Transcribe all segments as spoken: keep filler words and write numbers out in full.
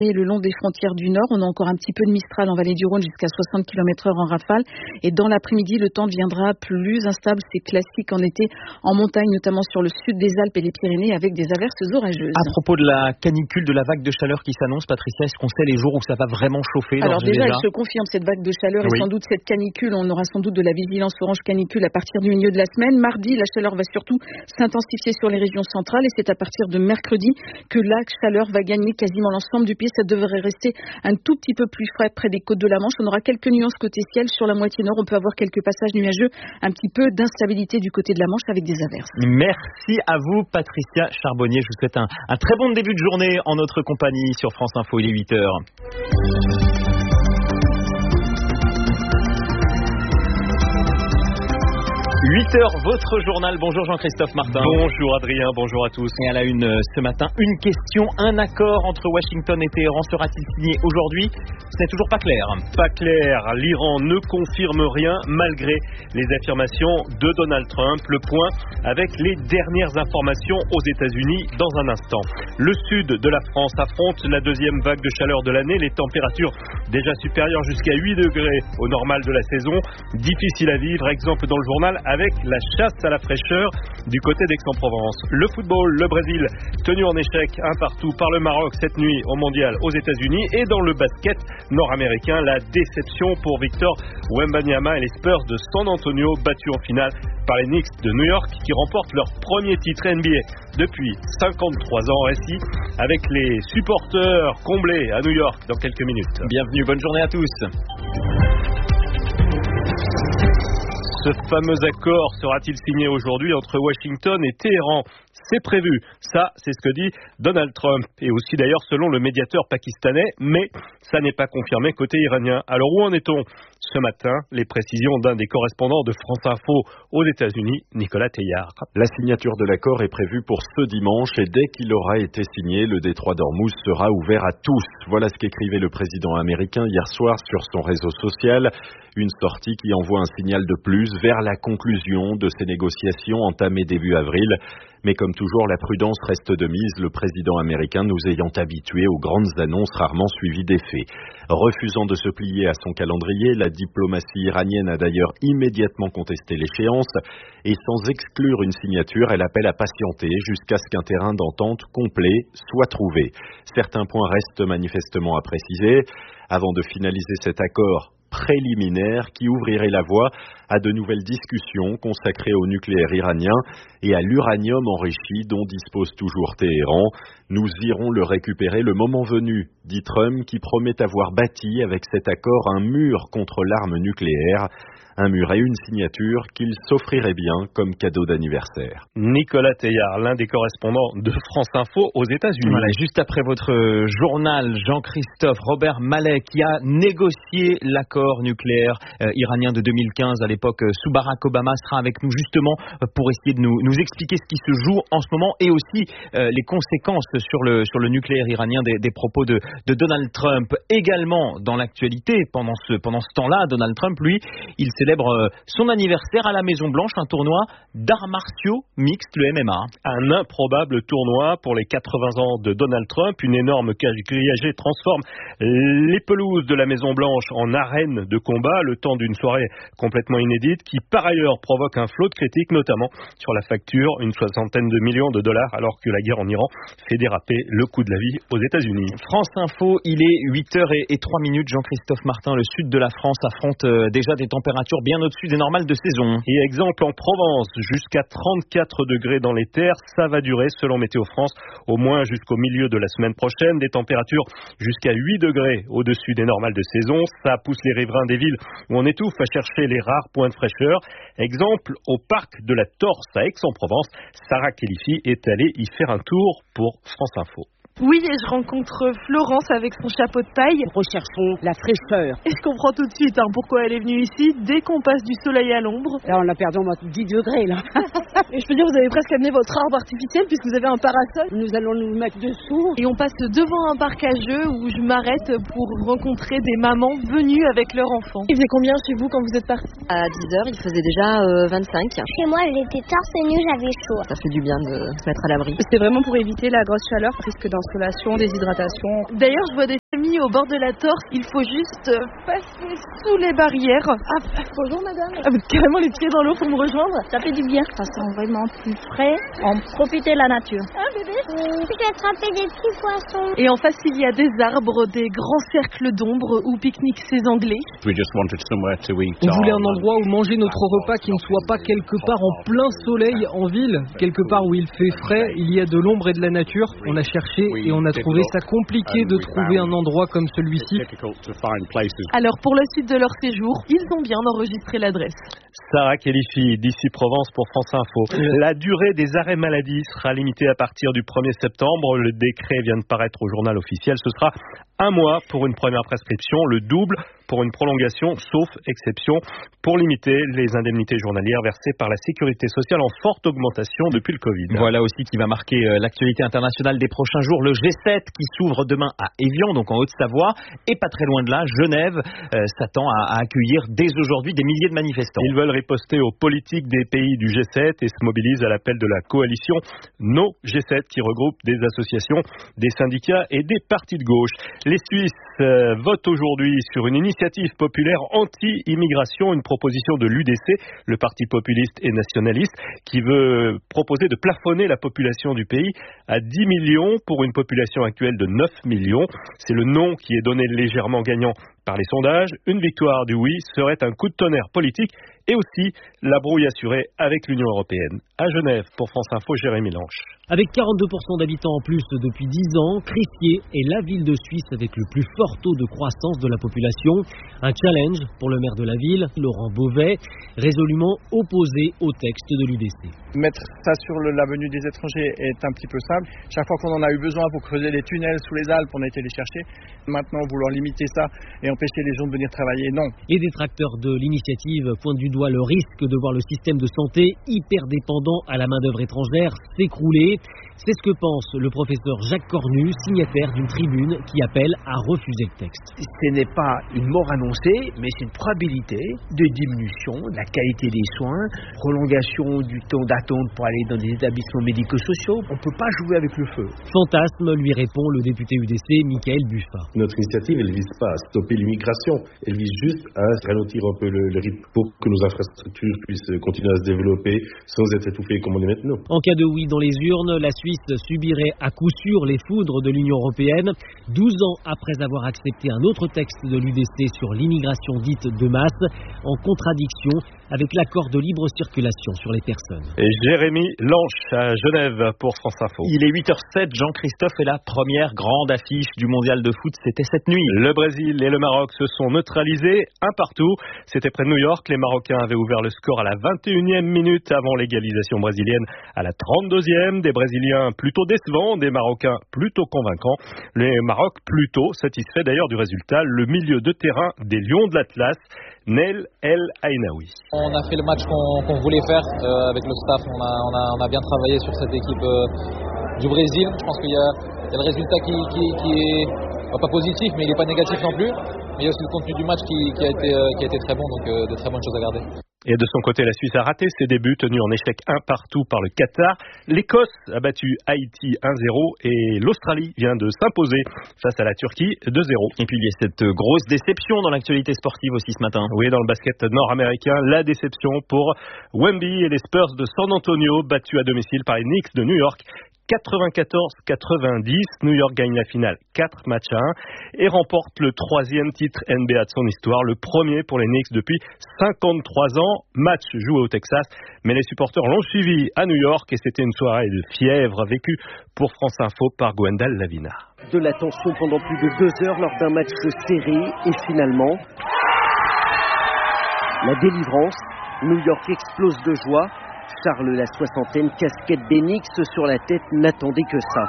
Et le long des frontières du Nord, on a encore un petit peu de Mistral en vallée du Rhône jusqu'à soixante kilomètres heure en rafale. Et dans l'après-midi, le temps deviendra plus instable. C'est classique en été en montagne, notamment sur le sud des Alpes et les Pyrénées, avec des averses orageuses. À propos de la canicule, de la vague de chaleur qui s'annonce, Patricia, est-ce qu'on sait les jours où ça va vraiment chauffer? Alors déjà, déjà, elle se confirme cette vague de chaleur oui. et sans doute cette canicule. On aura sans doute de la vigilance orange canicule à partir du milieu de la semaine. Mardi, la chaleur va surtout s'intensifier sur les régions centrales et c'est à partir de mercredi que la chaleur va gagner quasiment l'ensemble du pays. Ça devrait rester un tout petit peu plus frais près des côtes de la Manche. On aura quelques nuances côté ciel. Sur la moitié nord, on peut avoir quelques passages nuageux, un petit peu d'instabilité du côté de la Manche avec des averses. Merci à vous, Patricia Charbonnier. Je vous souhaite un, un très bon début de journée en notre compagnie sur France Info. Il est huit heures. huit heures, votre journal. Bonjour Jean-Christophe Martin. Bonjour Adrien, bonjour à tous. Et à la une ce matin, une question, un accord entre Washington et Téhéran sera-t-il signé aujourd'hui? Ce n'est toujours pas clair. Pas clair. L'Iran ne confirme rien malgré les affirmations de Donald Trump. Le point avec les dernières informations aux États-Unis dans un instant. Le sud de la France affronte la deuxième vague de chaleur de l'année. Les températures déjà supérieures jusqu'à huit degrés au normal de la saison. Difficile à vivre. Exemple dans le journal avec la chasse à la fraîcheur du côté d'Aix-en-Provence. Le football, le Brésil, tenu en échec un partout par le Maroc cette nuit au mondial aux États-Unis. Et dans le basket nord-américain, la déception pour Victor Wembanyama et les Spurs de San Antonio, battus en finale par les Knicks de New York qui remportent leur premier titre N B A depuis cinquante-trois ans. Récit avec les supporters comblés à New York dans quelques minutes. Bienvenue, bonne journée à tous. Ce fameux accord sera-t-il signé aujourd'hui entre Washington et Téhéran? C'est prévu. Ça, c'est ce que dit Donald Trump. Et aussi d'ailleurs selon le médiateur pakistanais. Mais ça n'est pas confirmé côté iranien. Alors où en est-on? Ce matin, les précisions d'un des correspondants de France Info aux États-Unis, Nicolas Teillard. La signature de l'accord est prévue pour ce dimanche et dès qu'il aura été signé, le détroit d'Ormuz sera ouvert à tous. Voilà ce qu'écrivait le président américain hier soir sur son réseau social. Une sortie qui envoie un signal de plus vers la conclusion de ces négociations entamées début avril. Mais comme toujours, la prudence reste de mise, le président américain nous ayant habitués aux grandes annonces rarement suivies d'effets. Refusant de se plier à son calendrier, la diplomatie iranienne a d'ailleurs immédiatement contesté l'échéance et sans exclure une signature, elle appelle à patienter jusqu'à ce qu'un terrain d'entente complet soit trouvé. Certains points restent manifestement à préciser. Avant de finaliser cet accord préliminaire qui ouvrirait la voie à de nouvelles discussions consacrées au nucléaire iranien et à l'uranium enrichi dont dispose toujours Téhéran. Nous irons le récupérer le moment venu, dit Trump, qui promet avoir bâti avec cet accord un mur contre l'arme nucléaire. Un mur et une signature qu'il s'offrirait bien comme cadeau d'anniversaire. Nicolas Teillard, l'un des correspondants de France Info aux États-Unis. Voilà, juste après votre journal, Jean-Christophe, Robert Malek qui a négocié l'accord nucléaire euh, iranien de deux mille quinze à l'époque euh, sous Barack Obama sera avec nous justement euh, pour essayer de nous, nous expliquer ce qui se joue en ce moment et aussi euh, les conséquences sur le, sur le nucléaire iranien des, des propos de, de Donald Trump. Également dans l'actualité, pendant ce, pendant ce temps-là, Donald Trump, lui, il célèbre son anniversaire à la Maison-Blanche, un tournoi d'arts martiaux mixtes, le M M A. Un improbable tournoi pour les quatre-vingts ans de Donald Trump. Une énorme grillagée transforme les pelouses de la Maison-Blanche en arène de combat, le temps d'une soirée complètement inédite qui, par ailleurs, provoque un flot de critiques, notamment sur la facture, une soixantaine de millions de dollars, alors que la guerre en Iran fait déraper le coût de la vie aux États-Unis. France Info, il est huit heures et trois minutes. Jean-Christophe Martin, le sud de la France affronte déjà des températures bien au-dessus des normales de saison. Et exemple en Provence, jusqu'à trente-quatre degrés dans les terres, ça va durer selon Météo France, au moins jusqu'au milieu de la semaine prochaine. Des températures jusqu'à huit degrés au-dessus des normales de saison. Ça pousse les riverains des villes où on étouffe à chercher les rares points de fraîcheur. Exemple au parc de la Torse à Aix-en-Provence. Sarah Kelifi est allée y faire un tour pour France Info. Oui, et je rencontre Florence avec son chapeau de paille. Recherchons la fraîcheur. Et je comprends tout de suite hein, pourquoi elle est venue ici. Dès qu'on passe du soleil à l'ombre. Là, on a perdu au moins dix degrés, là. Et je peux dire, vous avez presque amené votre arbre artificiel puisque vous avez un parasol. Nous allons nous mettre dessous. Et on passe devant un parc à jeux où je m'arrête pour rencontrer des mamans venues avec leurs enfants. Il faisait combien chez vous quand vous êtes partis? À dix heures, il faisait déjà euh, vingt-cinq. Chez moi, j'étais torse nu, j'avais chaud. Ça fait du bien de se mettre à l'abri. C'était vraiment pour éviter la grosse chaleur puisque dans circulation, des hydratations. D'ailleurs, je vois des familles au bord de la Torse. Il faut juste passer sous les barrières. Ah, bonjour madame. Ah, vous avez carrément les pieds dans l'eau pour me rejoindre. Ça fait du bien. Ça sent vraiment plus frais. On profite de la nature. Ah bébé. Mmh, je vais attraper des petits poissons. Et en face, il y a des arbres, des grands cercles d'ombre où pique-niquent ces Anglais. On voulait un endroit où manger notre repas qui ne soit pas quelque part en plein soleil en ville, quelque part où il fait frais, il y a de l'ombre et de la nature. On a cherché et on a trouvé ça compliqué de trouver un endroit comme celui-ci. Alors pour la suite de leur séjour, ils ont bien enregistré l'adresse. Sarah Khelifi, d'ici Provence pour France Info. La durée des arrêts maladie sera limitée à partir du premier septembre. Le décret vient de paraître au journal officiel. Ce sera un mois pour une première prescription, le double pour une prolongation, sauf exception, pour limiter les indemnités journalières versées par la Sécurité sociale en forte augmentation depuis le Covid. Voilà aussi qui va marquer l'actualité internationale des prochains jours. Le G sept qui s'ouvre demain à Évian, donc en Haute-Savoie, et pas très loin de là, Genève euh, s'attend à, à accueillir dès aujourd'hui des milliers de manifestants. Ils veulent riposter aux politiques des pays du G sept et se mobilisent à l'appel de la coalition No G sept qui regroupe des associations, des syndicats et des partis de gauche. Les Suisses euh, votent aujourd'hui sur une initiative populaire anti-immigration, une proposition de l'U D C, le parti populiste et nationaliste, qui veut proposer de plafonner la population du pays à dix millions pour une population actuelle de neuf millions. C'est le non qui est donné légèrement gagnant par les sondages. Une victoire du oui serait un coup de tonnerre politique et aussi la brouille assurée avec l'Union européenne. À Genève, pour France Info, Jérémy Lanche. Avec quarante-deux pour cent d'habitants en plus depuis dix ans, Crissier est la ville de Suisse avec le plus fort taux de croissance de la population. Un challenge pour le maire de la ville, Laurent Beauvais, résolument opposé au texte de l'U D C. Mettre ça sur le, la venue des étrangers est un petit peu simple. Chaque fois qu'on en a eu besoin pour creuser des tunnels sous les Alpes, on a été les chercher. Maintenant, vouloir limiter ça et empêcher les gens de venir travailler, non. Les détracteurs de l'initiative pointent du doigt le risque de voir le système de santé hyper dépendant à la main-d'œuvre étrangère s'écrouler. C'est ce que pense le professeur Jacques Cornu, signataire d'une tribune qui appelle à refuser le texte. Ce n'est pas une mort annoncée, mais c'est une probabilité de diminution de la qualité des soins, prolongation du temps d'attente pour aller dans des établissements médico-sociaux. On ne peut pas jouer avec le feu. Fantasme, lui répond le député U D C, Michael Buffa. Notre initiative, elle ne vise pas à stopper l'immigration, elle vise juste à ralentir un peu le, le rythme pour que nos infrastructures puissent continuer à se développer sans être étouffées comme on est maintenant. En cas de oui dans les urnes, la Suisse subirait à coup sûr les foudres de l'Union européenne, douze ans après avoir accepté un autre texte de l'U D C sur l'immigration dite de masse, en contradiction avec l'accord de libre circulation sur les personnes. Et Jérémy Lanche à Genève pour France Info. Il est huit heures zéro sept, Jean-Christophe est la première grande affiche du mondial de foot, c'était cette nuit. Le Brésil et le Maroc se sont neutralisés, un partout. C'était près de New York, les Marocains avaient ouvert le score à la vingt et unième minute avant l'égalisation brésilienne à la trente-deuxième. Des Brésiliens plutôt décevants, des Marocains plutôt convaincants. Les Maroc plutôt satisfaits d'ailleurs du résultat. Le milieu de terrain des Lions de l'Atlas, Nail El Ainaoui. On a fait le match qu'on, qu'on voulait faire euh, avec le staff. On a, on, a, on a bien travaillé sur cette équipe euh, du Brésil. Je pense qu'il y a, il y a le résultat qui, qui, qui est pas positif, mais il n'est pas négatif non plus. Mais il y a aussi le contenu du match qui, qui, a, été, euh, qui a été très bon, donc euh, de très bonnes choses à garder. Et de son côté, la Suisse a raté ses débuts, tenus en échec un partout par le Qatar. L'Écosse a battu Haïti un zéro et l'Australie vient de s'imposer face à la Turquie deux zéro. Et puis il y a cette grosse déception dans l'actualité sportive aussi ce matin. Oui, dans le basket nord-américain, la déception pour Wemby et les Spurs de San Antonio, battus à domicile par les Knicks de New York. quatre-vingt-quatorze quatre-vingt-dix, New York gagne la finale quatre matchs à un et remporte le troisième titre N B A de son histoire, le premier pour les Knicks depuis cinquante-trois ans. Match joué au Texas, mais les supporters l'ont suivi à New York et c'était une soirée de fièvre vécue pour France Info par Gwendal Lavina. De la tension pendant plus de deux heures lors d'un match serré et finalement la délivrance. New York explose de joie. Charles, la soixantaine, casquette des Knicks sur la tête, n'attendait que ça.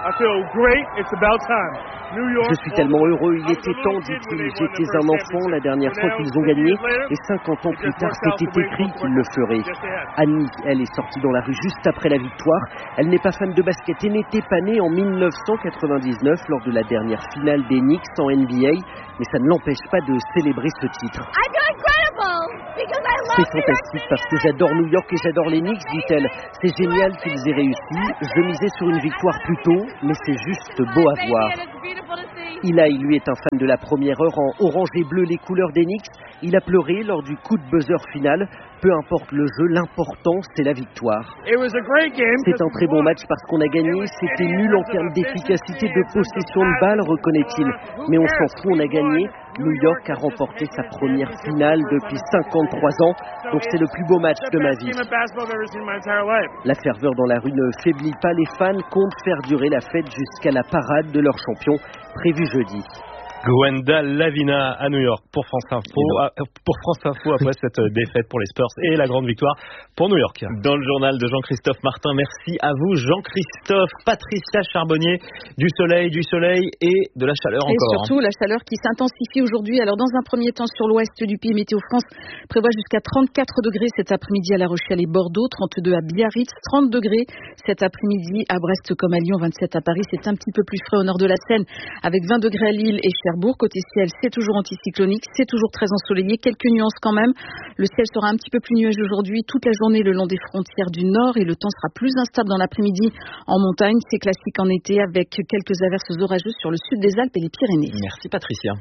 Je suis tellement heureux, il était temps, dit-il. J'étais un enfant la dernière fois qu'ils ont gagné et cinquante ans plus tard, c'était écrit qu'ils le feraient. Annie, elle est sortie dans la rue juste après la victoire. Elle n'est pas fan de basket et n'était pas née en dix-neuf cent quatre-vingt-dix-neuf lors de la dernière finale des Knicks en N B A, mais ça ne l'empêche pas de célébrer ce titre. C'est fantastique parce que j'adore New York et j'adore les Knicks, dit-elle. C'est génial qu'ils aient réussi. Je misais sur une victoire plus tôt, mais c'est juste beau à voir. Eli, lui, est un fan de la première heure en orange et bleu, les couleurs des Knicks. Il a pleuré lors du coup de buzzer final. Peu importe le jeu, l'important, c'est la victoire. C'est un très bon match parce qu'on a gagné. C'était nul en termes d'efficacité de possession de balle, reconnaît-il. Mais on s'en fout, on a gagné. New York a remporté sa première finale depuis cinquante-trois ans. Donc c'est le plus beau match de ma vie. La ferveur dans la rue ne faiblit pas. Les fans comptent faire durer la fête jusqu'à la parade de leur champion, prévue jeudi. Gwenda Lavina à New York pour France Info, pour France Info après cette défaite pour les Spurs et la grande victoire pour New York. Dans le journal de Jean-Christophe Martin, merci à vous Jean-Christophe. Patricia Charbonnier, du soleil, du soleil et de la chaleur et encore. Et surtout hein. La chaleur qui s'intensifie aujourd'hui. Alors dans un premier temps sur l'ouest du pays, Météo France prévoit jusqu'à trente-quatre degrés cet après-midi à La Rochelle et Bordeaux, trente-deux à Biarritz, trente degrés cet après-midi à Brest comme à Lyon, vingt-sept à Paris. C'est un petit peu plus frais au nord de la Seine avec vingt degrés à Lille et Cherbourg. Côté ciel, c'est toujours anticyclonique, c'est toujours très ensoleillé, quelques nuances quand même. Le ciel sera un petit peu plus nuageux aujourd'hui, toute la journée le long des frontières du nord et le temps sera plus instable dans l'après-midi en montagne. C'est classique en été avec quelques averses orageuses sur le sud des Alpes et les Pyrénées. Merci Patricia.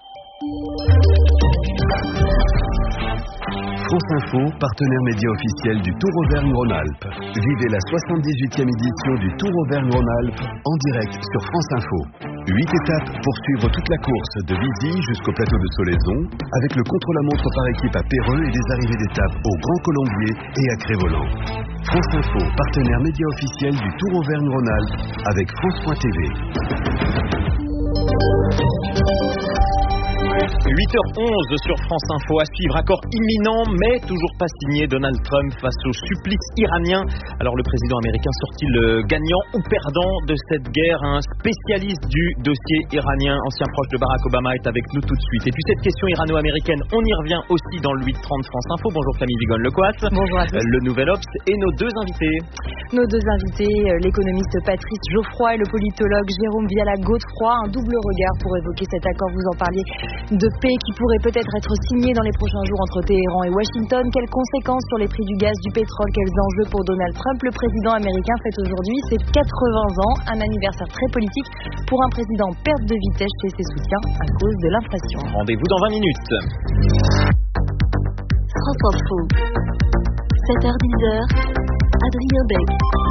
France Info, partenaire média officiel du Tour Auvergne-Rhône-Alpes. Vivez la soixante-dix-huitième édition du Tour Auvergne-Rhône-Alpes en direct sur France Info. Huit étapes pour suivre toute la course de Vizy jusqu'au plateau de Solaison, avec le contre-la-montre par équipe à Péreux et des arrivées d'étapes au Grand Colombier et à Crévolant. France Info, partenaire média officiel du Tour Auvergne-Rhône-Alpes avec France point T V. huit heures onze sur France Info, à suivre, accord imminent mais toujours pas signé. Donald Trump face au supplice iranien. Alors le président américain sort-il gagnant ou perdant de cette guerre? Un spécialiste du dossier iranien, ancien proche de Barack Obama, est avec nous tout de suite. Et puis cette question irano-américaine, on y revient aussi dans le huit trente France Info. Bonjour Camille Vigonne-Lecoat. Bonjour à tous. Le Nouvel Obs et nos deux invités. Nos deux invités, l'économiste Patrice Geoffroy et le politologue Jérôme Viala-Godefroy. Un double regard pour évoquer cet accord, vous en parliez, de paix qui pourrait peut-être être signé dans les prochains jours entre Téhéran et Washington. Quelles conséquences sur les prix du gaz, du pétrole, quels enjeux pour Donald Trump? Le président américain fête aujourd'hui ses quatre-vingts ans, un anniversaire très politique pour un président en perte de vitesse chez ses soutiens à cause de l'inflation. Rendez-vous dans vingt minutes. France Info, sept heures dix, Adrien Beck.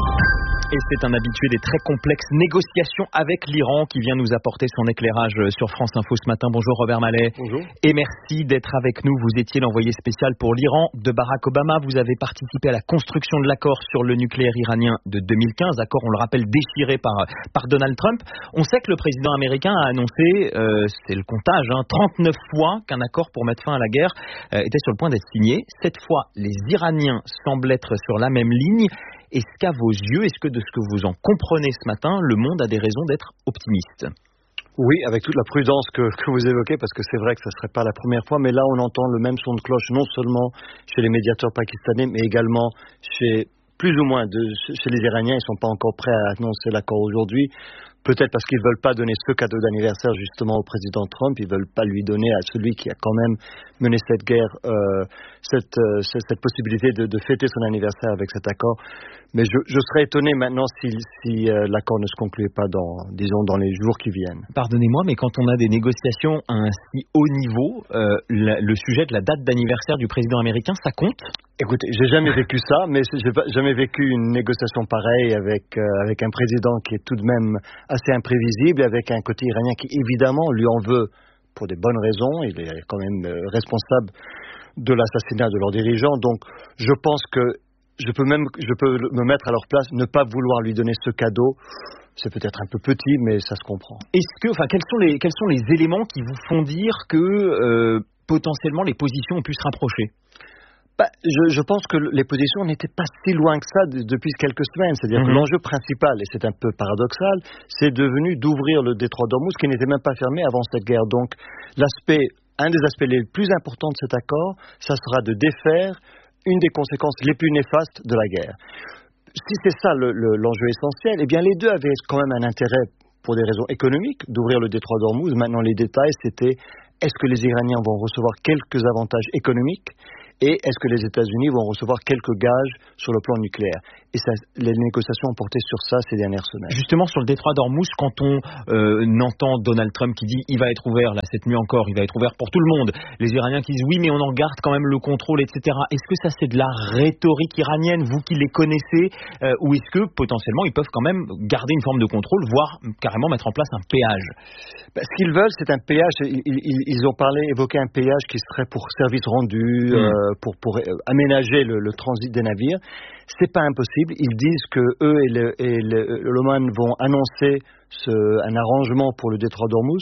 Et c'est un habitué des très complexes négociations avec l'Iran qui vient nous apporter son éclairage sur France Info ce matin. Bonjour Robert Mallet. Bonjour. Et merci d'être avec nous. Vous étiez l'envoyé spécial pour l'Iran de Barack Obama. Vous avez participé à la construction de l'accord sur le nucléaire iranien de deux mille quinze. Accord, on le rappelle, déchiré par, par Donald Trump. On sait que le président américain a annoncé, euh, c'est le comptage, hein, trente-neuf fois qu'un accord pour mettre fin à la guerre euh, était sur le point d'être signé. Cette fois, les Iraniens semblent être sur la même ligne. Est-ce qu'à vos yeux, est-ce que de ce que vous en comprenez ce matin, le monde a des raisons d'être optimiste? Oui, avec toute la prudence que, que vous évoquez, parce que c'est vrai que ce ne serait pas la première fois, mais là on entend le même son de cloche, non seulement chez les médiateurs pakistanais, mais également chez plus ou moins de, chez les Iraniens. Ils ne sont pas encore prêts à annoncer l'accord aujourd'hui. Peut-être parce qu'ils ne veulent pas donner ce cadeau d'anniversaire justement au président Trump. Ils ne veulent pas lui donner à celui qui a quand même mené cette guerre euh, cette, euh, cette possibilité de, de fêter son anniversaire avec cet accord. Mais je, je serais étonné maintenant si, si euh, l'accord ne se concluait pas dans, disons, dans les jours qui viennent. Pardonnez-moi, mais quand on a des négociations à un si haut niveau, euh, la, le sujet de la date d'anniversaire du président américain, ça compte? Écoutez, j'ai jamais vécu ça, mais j'ai jamais vécu une négociation pareille avec euh, avec un président qui est tout de même assez imprévisible, avec un côté iranien qui évidemment lui en veut pour des bonnes raisons. Il est quand même euh, responsable de l'assassinat de leurs dirigeants. Donc, je pense que je peux même je peux me mettre à leur place, ne pas vouloir lui donner ce cadeau. C'est peut-être un peu petit, mais ça se comprend. Est-ce que, enfin, quels sont les quels sont les éléments qui vous font dire que euh, potentiellement les positions ont pu se rapprocher? Bah, je, je pense que les positions n'étaient pas si loin que ça de, depuis quelques semaines. C'est-à-dire mmh. que l'enjeu principal, et c'est un peu paradoxal, c'est devenu d'ouvrir le détroit d'Ormuz qui n'était même pas fermé avant cette guerre. Donc, l'aspect, un des aspects les plus importants de cet accord, ça sera de défaire une des conséquences les plus néfastes de la guerre. Si c'est ça le, le, l'enjeu essentiel, eh bien les deux avaient quand même un intérêt pour des raisons économiques d'ouvrir le détroit d'Ormuz. Maintenant, les détails, c'était est-ce que les Iraniens vont recevoir quelques avantages économiques? et est-ce que les États-Unis vont recevoir quelques gages sur le plan nucléaire. Et ça, les négociations ont porté sur ça ces dernières semaines. Justement, sur le détroit d'Ormuz, quand on euh, entend Donald Trump qui dit il va être ouvert, là, cette nuit encore, il va être ouvert pour tout le monde, les Iraniens qui disent oui, mais on en garde quand même le contrôle, et cetera. Est-ce que ça, c'est de la rhétorique iranienne, vous qui les connaissez, euh, ou est-ce que, potentiellement, ils peuvent quand même garder une forme de contrôle, voire carrément mettre en place un péage? Ben, ce qu'ils veulent, c'est un péage. Ils, ils, ils ont parlé, évoqué un péage qui serait pour service rendu, mmh. euh, pour, pour aménager le, le transit des navires. C'est pas impossible. Ils disent que eux et le, et le, l'Oman vont annoncer ce, un arrangement pour le détroit d'Ormuz.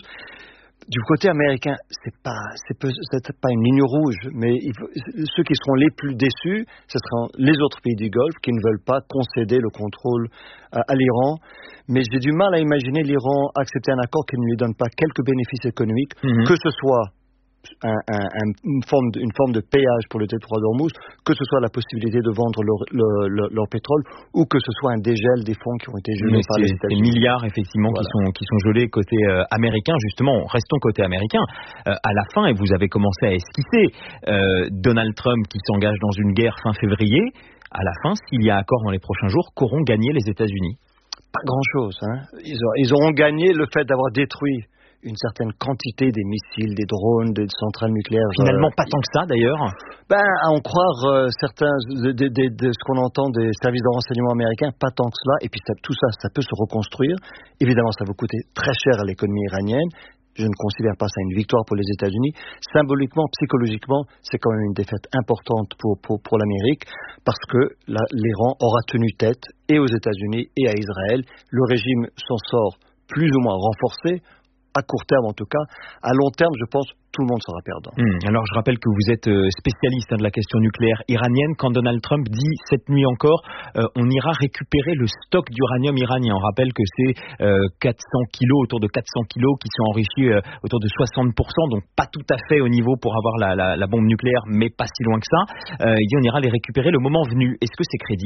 Du côté américain, c'est pas, c'est, peu, c'est pas une ligne rouge, mais il faut, ceux qui seront les plus déçus, ce seront les autres pays du Golfe qui ne veulent pas concéder le contrôle à, à l'Iran. Mais j'ai du mal à imaginer l'Iran accepter un accord qui ne lui donne pas quelques bénéfices économiques, mm-hmm. que ce soit Un, un, un, une, forme de, une forme de péage pour le détroit d'Ormuz, que ce soit la possibilité de vendre leur, leur, leur, leur pétrole ou que ce soit un dégel des fonds qui ont été gelés par les États-Unis. Ces milliards effectivement voilà. qui, sont, qui sont gelés côté euh, américain. Justement, restons côté américain. Euh, à la fin, et vous avez commencé à esquisser, euh, Donald Trump qui s'engage dans une guerre fin février, à la fin, s'il y a accord dans les prochains jours, qu'auront gagné les États-Unis? Pas grand-chose. Hein. Ils, ont, ils auront gagné le fait d'avoir détruit une certaine quantité des missiles, des drones, des centrales nucléaires. Finalement, euh, pas tant que ça, d'ailleurs. Ben, à en croire euh, certains de, de, de, de ce qu'on entend des services de renseignement américains, pas tant que cela. Et puis ça, tout ça, ça peut se reconstruire. Évidemment, ça va coûter très cher à l'économie iranienne. Je ne considère pas ça une victoire pour les États-Unis. Symboliquement, psychologiquement, c'est quand même une défaite importante pour, pour, pour l'Amérique, parce que la, l'Iran aura tenu tête et aux États-Unis et à Israël. Le régime s'en sort plus ou moins renforcé, à court terme en tout cas. À long terme, je pense, tout le monde sera perdant. Mmh. Alors, je rappelle que vous êtes spécialiste hein, de la question nucléaire iranienne. Quand Donald Trump dit cette nuit encore, euh, on ira récupérer le stock d'uranium iranien. On rappelle que c'est euh, quatre cents kilos, autour de quatre cents kilos, qui sont enrichis euh, autour de soixante pour cent, donc pas tout à fait au niveau pour avoir la, la, la bombe nucléaire, mais pas si loin que ça. Euh, il dit on ira les récupérer le moment venu. Est-ce que c'est crédible ?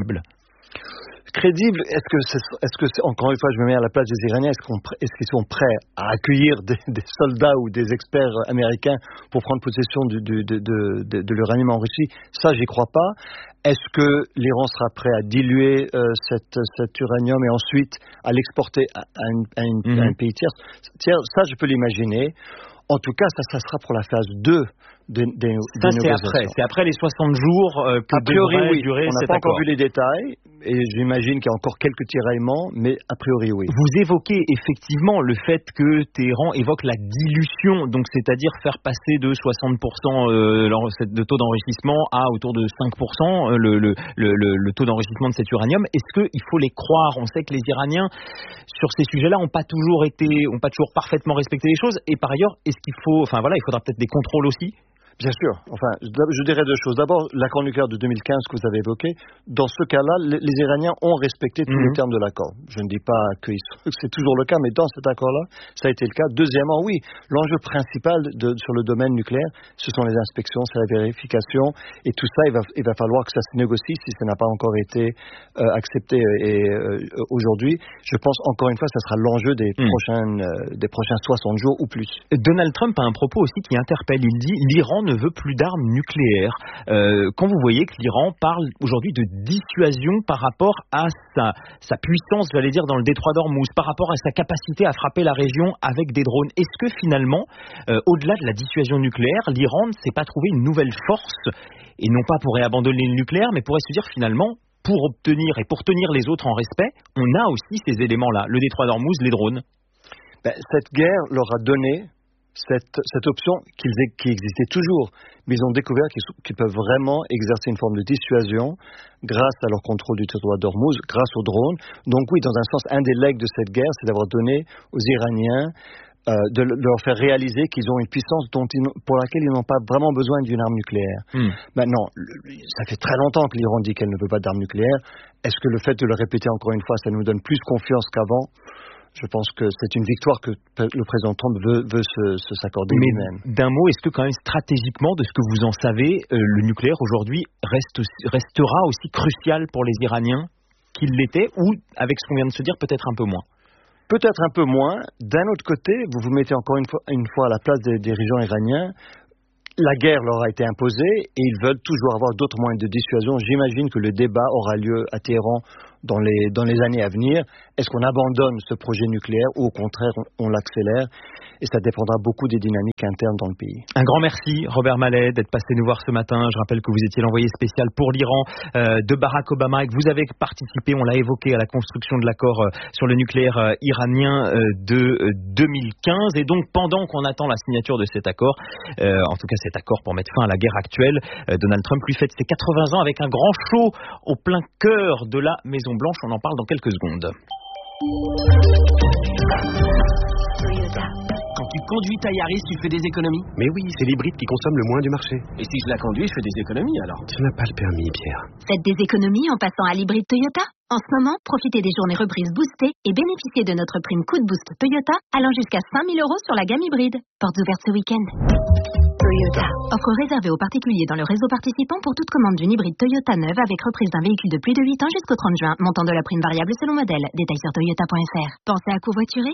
Crédible, est-ce que, c'est, est-ce que c'est, encore une fois, je me mets à la place des Iraniens, est-ce, qu'on, est-ce qu'ils sont prêts à accueillir des, des soldats ou des experts américains pour prendre possession du, du, de, de, de, de l'uranium enrichi? Ça, j'y crois pas. Est-ce que l'Iran sera prêt à diluer euh, cette, cet uranium et ensuite à l'exporter à, à, une, à, une, mm-hmm. à un pays tiers? tiers? Ça, je peux l'imaginer. En tout cas, ça, ça sera pour la phase deux. Des, des, ça, des c'est après. C'est après les soixante jours euh, que a priori, oui. durer On n'a pas accord. Encore vu les détails, et j'imagine qu'il y a encore quelques tiraillements, mais a priori, oui. Vous évoquez effectivement le fait que Téhéran évoque la dilution, donc c'est-à-dire faire passer de soixante pour cent euh, de taux d'enrichissement à autour de cinq pour cent euh, le, le, le, le taux d'enrichissement de cet uranium. Est-ce qu'il faut les croire? On sait que les Iraniens, sur ces sujets-là, n'ont pas toujours été, n'ont pas toujours parfaitement respecté les choses. Et par ailleurs, est-ce qu'il faut, enfin voilà, il faudra peut-être des contrôles aussi? Bien sûr. Enfin, je dirais deux choses. D'abord, l'accord nucléaire de deux mille quinze que vous avez évoqué. Dans ce cas-là, les, les Iraniens ont respecté tous mmh. les termes de l'accord. Je ne dis pas que c'est toujours le cas, mais dans cet accord-là, ça a été le cas. Deuxièmement, oui, l'enjeu principal de, sur le domaine nucléaire, ce sont les inspections, c'est la vérification, et tout ça, il va, il va falloir que ça se négocie si ça n'a pas encore été euh, accepté. Et euh, aujourd'hui, je pense encore une fois, ça sera l'enjeu des mmh. prochaines, euh, des prochains soixante jours ou plus. Donald Trump a un propos aussi qui interpelle. Il dit l'Iran ne veut plus d'armes nucléaires. Euh, quand vous voyez que l'Iran parle aujourd'hui de dissuasion par rapport à sa, sa puissance, j'allais dire, dans le détroit d'Ormuz, par rapport à sa capacité à frapper la région avec des drones, est-ce que finalement, euh, au-delà de la dissuasion nucléaire, l'Iran ne s'est pas trouvé une nouvelle force, et non pas pourrait abandonner le nucléaire, mais pourrait se dire finalement, pour obtenir et pour tenir les autres en respect, on a aussi ces éléments-là, le détroit d'Ormuz, les drones. Ben, cette guerre leur a donné Cette, cette option qu'ils, qui existait toujours, mais ils ont découvert qu'ils, qu'ils peuvent vraiment exercer une forme de dissuasion grâce à leur contrôle du territoire d'Ormuz, grâce aux drones. Donc oui, dans un sens, un des legs de cette guerre, c'est d'avoir donné aux Iraniens euh, de, de leur faire réaliser qu'ils ont une puissance dont ils, pour laquelle ils n'ont pas vraiment besoin d'une arme nucléaire. Mm. Maintenant, le, ça fait très longtemps que l'Iran dit qu'elle ne veut pas d'arme nucléaire. Est-ce que le fait de le répéter encore une fois, ça nous donne plus confiance qu'avant ? Je pense que c'est une victoire que le président Trump veut, veut se, se s'accorder Mais lui-même. D'un mot, est-ce que quand même stratégiquement, de ce que vous en savez, euh, le nucléaire aujourd'hui reste, restera aussi crucial pour les Iraniens qu'il l'était, ou avec ce qu'on vient de se dire, peut-être un peu moins? Peut-être un peu moins. D'un autre côté, vous vous mettez encore une fois, une fois à la place des dirigeants iraniens. La guerre leur a été imposée et ils veulent toujours avoir d'autres moyens de dissuasion. J'imagine que le débat aura lieu à Téhéran dans les, dans les années à venir. Est-ce qu'on abandonne ce projet nucléaire ou au contraire on, on l'accélère? Et ça dépendra beaucoup des dynamiques internes dans le pays. Un grand merci Robert Mallet d'être passé nous voir ce matin. Je rappelle que vous étiez l'envoyé spécial pour l'Iran euh, de Barack Obama et que vous avez participé, on l'a évoqué, à la construction de l'accord euh, sur le nucléaire euh, iranien euh, de euh, deux mille quinze. Et donc pendant qu'on attend la signature de cet accord, euh, en tout cas cet accord pour mettre fin à la guerre actuelle, euh, Donald Trump lui fête ses quatre-vingts ans avec un grand show au plein cœur de la Maison Blanche. On en parle dans quelques secondes. Quand tu conduis ta Yaris, tu fais des économies? Mais oui, c'est l'hybride qui consomme le moins du marché. Et si je la conduis, je fais des économies alors? Tu n'as pas le permis, Pierre. Faites des économies en passant à l'hybride Toyota. En ce moment, profitez des journées reprises boostées et bénéficiez de notre prime coup de boost Toyota allant jusqu'à cinq mille euros sur la gamme hybride. Portes ouvertes ce week-end. Toyota. Offre réservée aux particuliers dans le réseau participant pour toute commande d'une hybride Toyota neuve avec reprise d'un véhicule de plus de huit ans jusqu'au trente juin. Montant de la prime variable selon modèle. Détails sur toyota point f r. Pensez à covoiturer?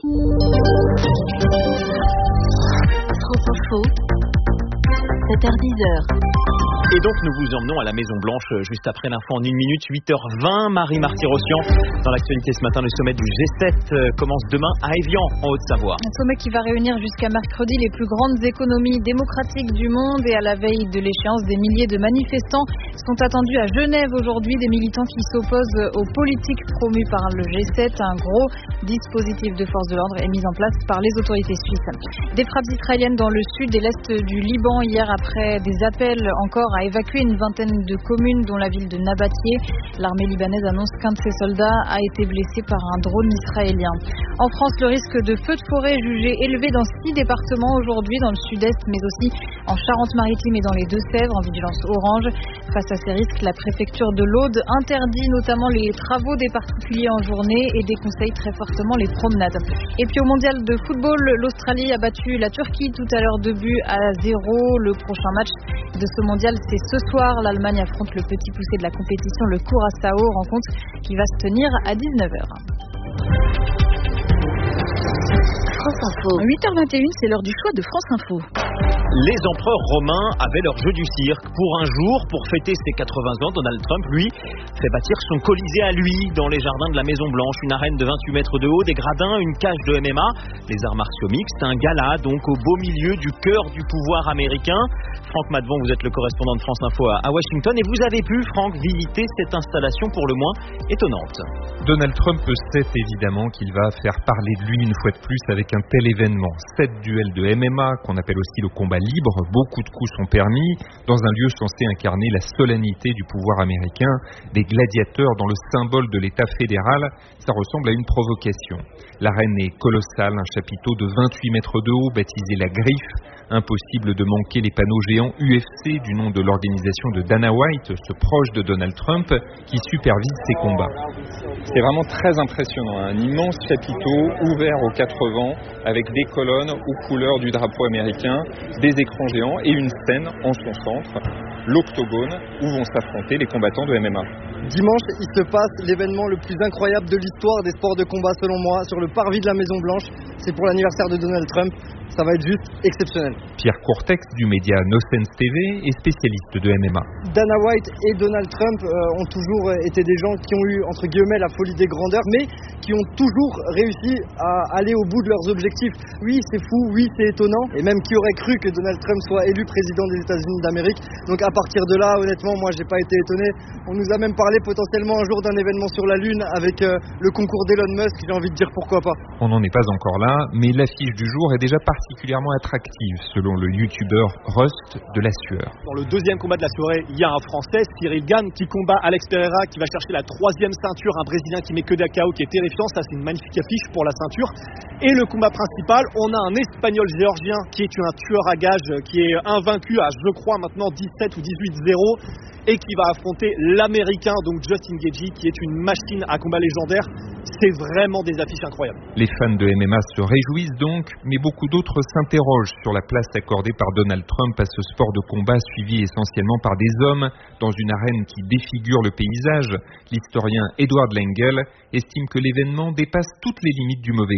France Info, sept heures dix. Et donc nous vous emmenons à la Maison Blanche juste après l'info en une minute, huit heures vingt. Marie Marty-Rossian, dans l'actualité ce matin, le sommet du G sept commence demain à Évian, en Haute-Savoie. Un sommet qui va réunir jusqu'à mercredi les plus grandes économies démocratiques du monde. Et à la veille de l'échéance, des milliers de manifestants sont attendus à Genève aujourd'hui. Des militants qui s'opposent aux politiques promues par le G sept. Un gros dispositif de force de l'ordre est mis en place par les autorités suisses. Des frappes israéliennes dans le sud et l'est du Liban hier après des appels encore à évacuer une vingtaine de communes dont la ville de Nabatieh. L'armée libanaise annonce qu'un de ses soldats a été blessé par un drone israélien. En France, le risque de feux de forêt est jugé élevé dans six départements aujourd'hui, dans le sud-est mais aussi en Charente-Maritime et dans les Deux-Sèvres en vigilance orange. Face à ces risques, la préfecture de l'Aude interdit notamment les travaux des particuliers en journée et déconseille très fortement les promenades. Et puis au mondial de football, l'Australie a battu la Turquie tout à l'heure, deux buts à zéro. Le prochain match de ce mondial, c'est ce soir. L'Allemagne affronte le petit poussé de la compétition, le Curaçao, rencontre qui va se tenir à dix-neuf heures. France Info. huit heures vingt et une, c'est l'heure du choix de France Info. Les empereurs romains avaient leur jeu du cirque. Pour un jour, pour fêter ses quatre-vingts ans, Donald Trump, lui, fait bâtir son Colisée à lui, dans les jardins de la Maison Blanche. Une arène de vingt-huit mètres de haut, des gradins, une cage de M M A, les arts martiaux mixtes, un gala, donc au beau milieu du cœur du pouvoir américain. Franck Madvon, vous êtes le correspondant de France Info à Washington et vous avez pu, Franck, visiter cette installation pour le moins étonnante. Donald Trump sait évidemment qu'il va faire parler de lui une fois de plus avec un tel événement. Sept duels de M M A, qu'on appelle aussi le combat libre, beaucoup de coups sont permis, dans un lieu censé incarner la solennité du pouvoir américain, des gladiateurs dans le symbole de l'État fédéral, ça ressemble à une provocation. L'arène est colossale, un chapiteau de vingt-huit mètres de haut, baptisé la Griffe, impossible de manquer les panneaux géants U F C du nom de l'organisation de Dana White, ce proche de Donald Trump, qui supervise ses combats. C'est vraiment très impressionnant, un immense chapiteau ouvert aux quatre vents, avec des colonnes aux couleurs du drapeau américain, des écrans géants et une scène en son centre, l'octogone, où vont s'affronter les combattants de M M A. Dimanche, il se passe l'événement le plus incroyable de l'histoire des sports de combat selon moi, sur le parvis de la Maison Blanche. C'est pour l'anniversaire de Donald Trump. Ça va être juste exceptionnel. Pierre Courtex du média NoSense T V est spécialiste de M M A. Dana White et Donald Trump euh, ont toujours été des gens qui ont eu, entre guillemets, la folie des grandeurs, mais qui ont toujours réussi à aller au bout de leurs objectifs. Oui, c'est fou, oui, c'est étonnant, et même qui aurait cru que Donald Trump soit élu président des États-Unis d'Amérique. Donc à partir de là, honnêtement, moi, j'ai pas été étonné. On nous a même parlé potentiellement un jour d'un événement sur la Lune avec euh, le concours d'Elon Musk. J'ai envie de dire pourquoi pas. On n'en est pas encore là, mais l'affiche du jour est déjà particulièrement attractive, selon le youtubeur Rust de la Sueur. Dans le deuxième combat de la soirée, il y a un Français, Cyril Gann, qui combat Alex Pereira, qui va chercher la troisième ceinture, un Brésilien qui met que des K O, qui est terrifiant. Ça, c'est une magnifique affiche pour la ceinture. Et le combat principal, on a un Espagnol géorgien qui est un tueur à gages, qui est invaincu à, je crois, maintenant dix-sept ou dix-huit zéro, et qui va affronter l'Américain, donc Justin Gaethje, qui est une machine à combat légendaire. C'est vraiment des affiches incroyables. Les fans de M M A se réjouissent donc, mais beaucoup d'autres s'interrogent sur la place accordée par Donald Trump à ce sport de combat suivi essentiellement par des hommes dans une arène qui défigure le paysage. L'historien Edward Lengel estime que l'événement dépasse toutes les limites du mauvais goût.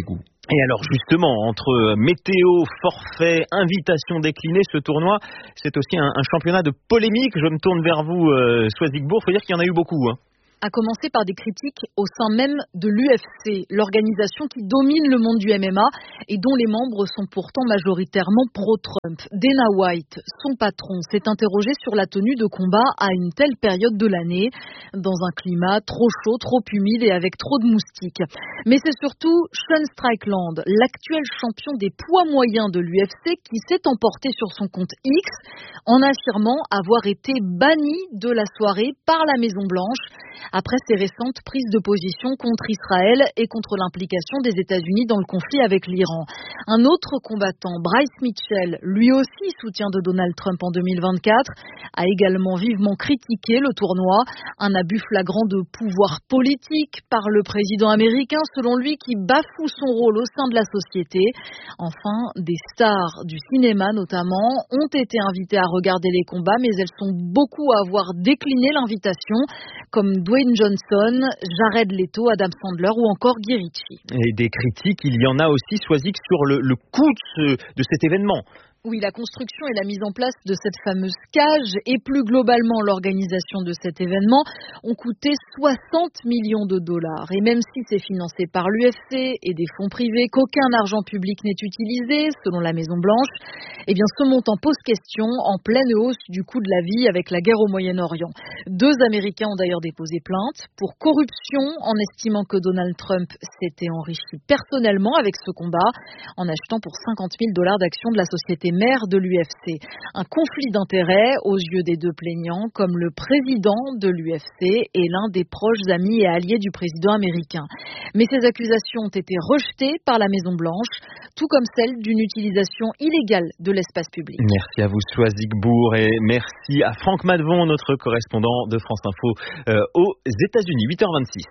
Et alors justement, entre météo, forfait, invitation déclinée, ce tournoi, c'est aussi un, un championnat de polémique. Je me tourne vers vous, euh, Swazigbourg, il faut dire qu'il y en a eu beaucoup. Hein. À commencer par des critiques au sein même de l'U F C, l'organisation qui domine le monde du M M A et dont les membres sont pourtant majoritairement pro-Trump. Dana White, son patron, s'est interrogé sur la tenue de combat à une telle période de l'année, dans un climat trop chaud, trop humide et avec trop de moustiques. Mais c'est surtout Sean Strickland, l'actuel champion des poids moyens de l'U F C, qui s'est emporté sur son compte X en affirmant avoir été banni de la soirée par la Maison-Blanche après ses récentes prises de position contre Israël et contre l'implication des États-Unis dans le conflit avec l'Iran. Un autre combattant, Bryce Mitchell, lui aussi soutien de Donald Trump en deux mille vingt-quatre, a également vivement critiqué le tournoi, un abus flagrant de pouvoir politique par le président américain, selon lui, qui bafoue son rôle au sein de la société. Enfin, des stars du cinéma notamment ont été invitées à regarder les combats, mais elles sont beaucoup à avoir décliné l'invitation, comme Dwayne Johnson, Jared Leto, Adam Sandler ou encore Guy Ritchie. Et des critiques, il y en a aussi, Swazik, sur le, le coût de, ce, de cet événement. Oui, la construction et la mise en place de cette fameuse cage et plus globalement l'organisation de cet événement ont coûté soixante millions de dollars. Et même si c'est financé par l'U F C et des fonds privés, qu'aucun argent public n'est utilisé, selon la Maison-Blanche, eh bien ce montant pose question en pleine hausse du coût de la vie avec la guerre au Moyen-Orient. Deux Américains ont d'ailleurs déposé plainte pour corruption en estimant que Donald Trump s'était enrichi personnellement avec ce combat en achetant pour cinquante mille dollars d'actions de la société mère de l'U F C. Un conflit d'intérêts aux yeux des deux plaignants, comme le président de l'U F C et l'un des proches amis et alliés du président américain. Mais ces accusations ont été rejetées par la Maison-Blanche, tout comme celle d'une utilisation illégale de l'espace public. Merci à vous, Swazigbourg, et merci à Franck Madvon, notre correspondant de France Info euh, aux États-Unis. huit heures vingt-six.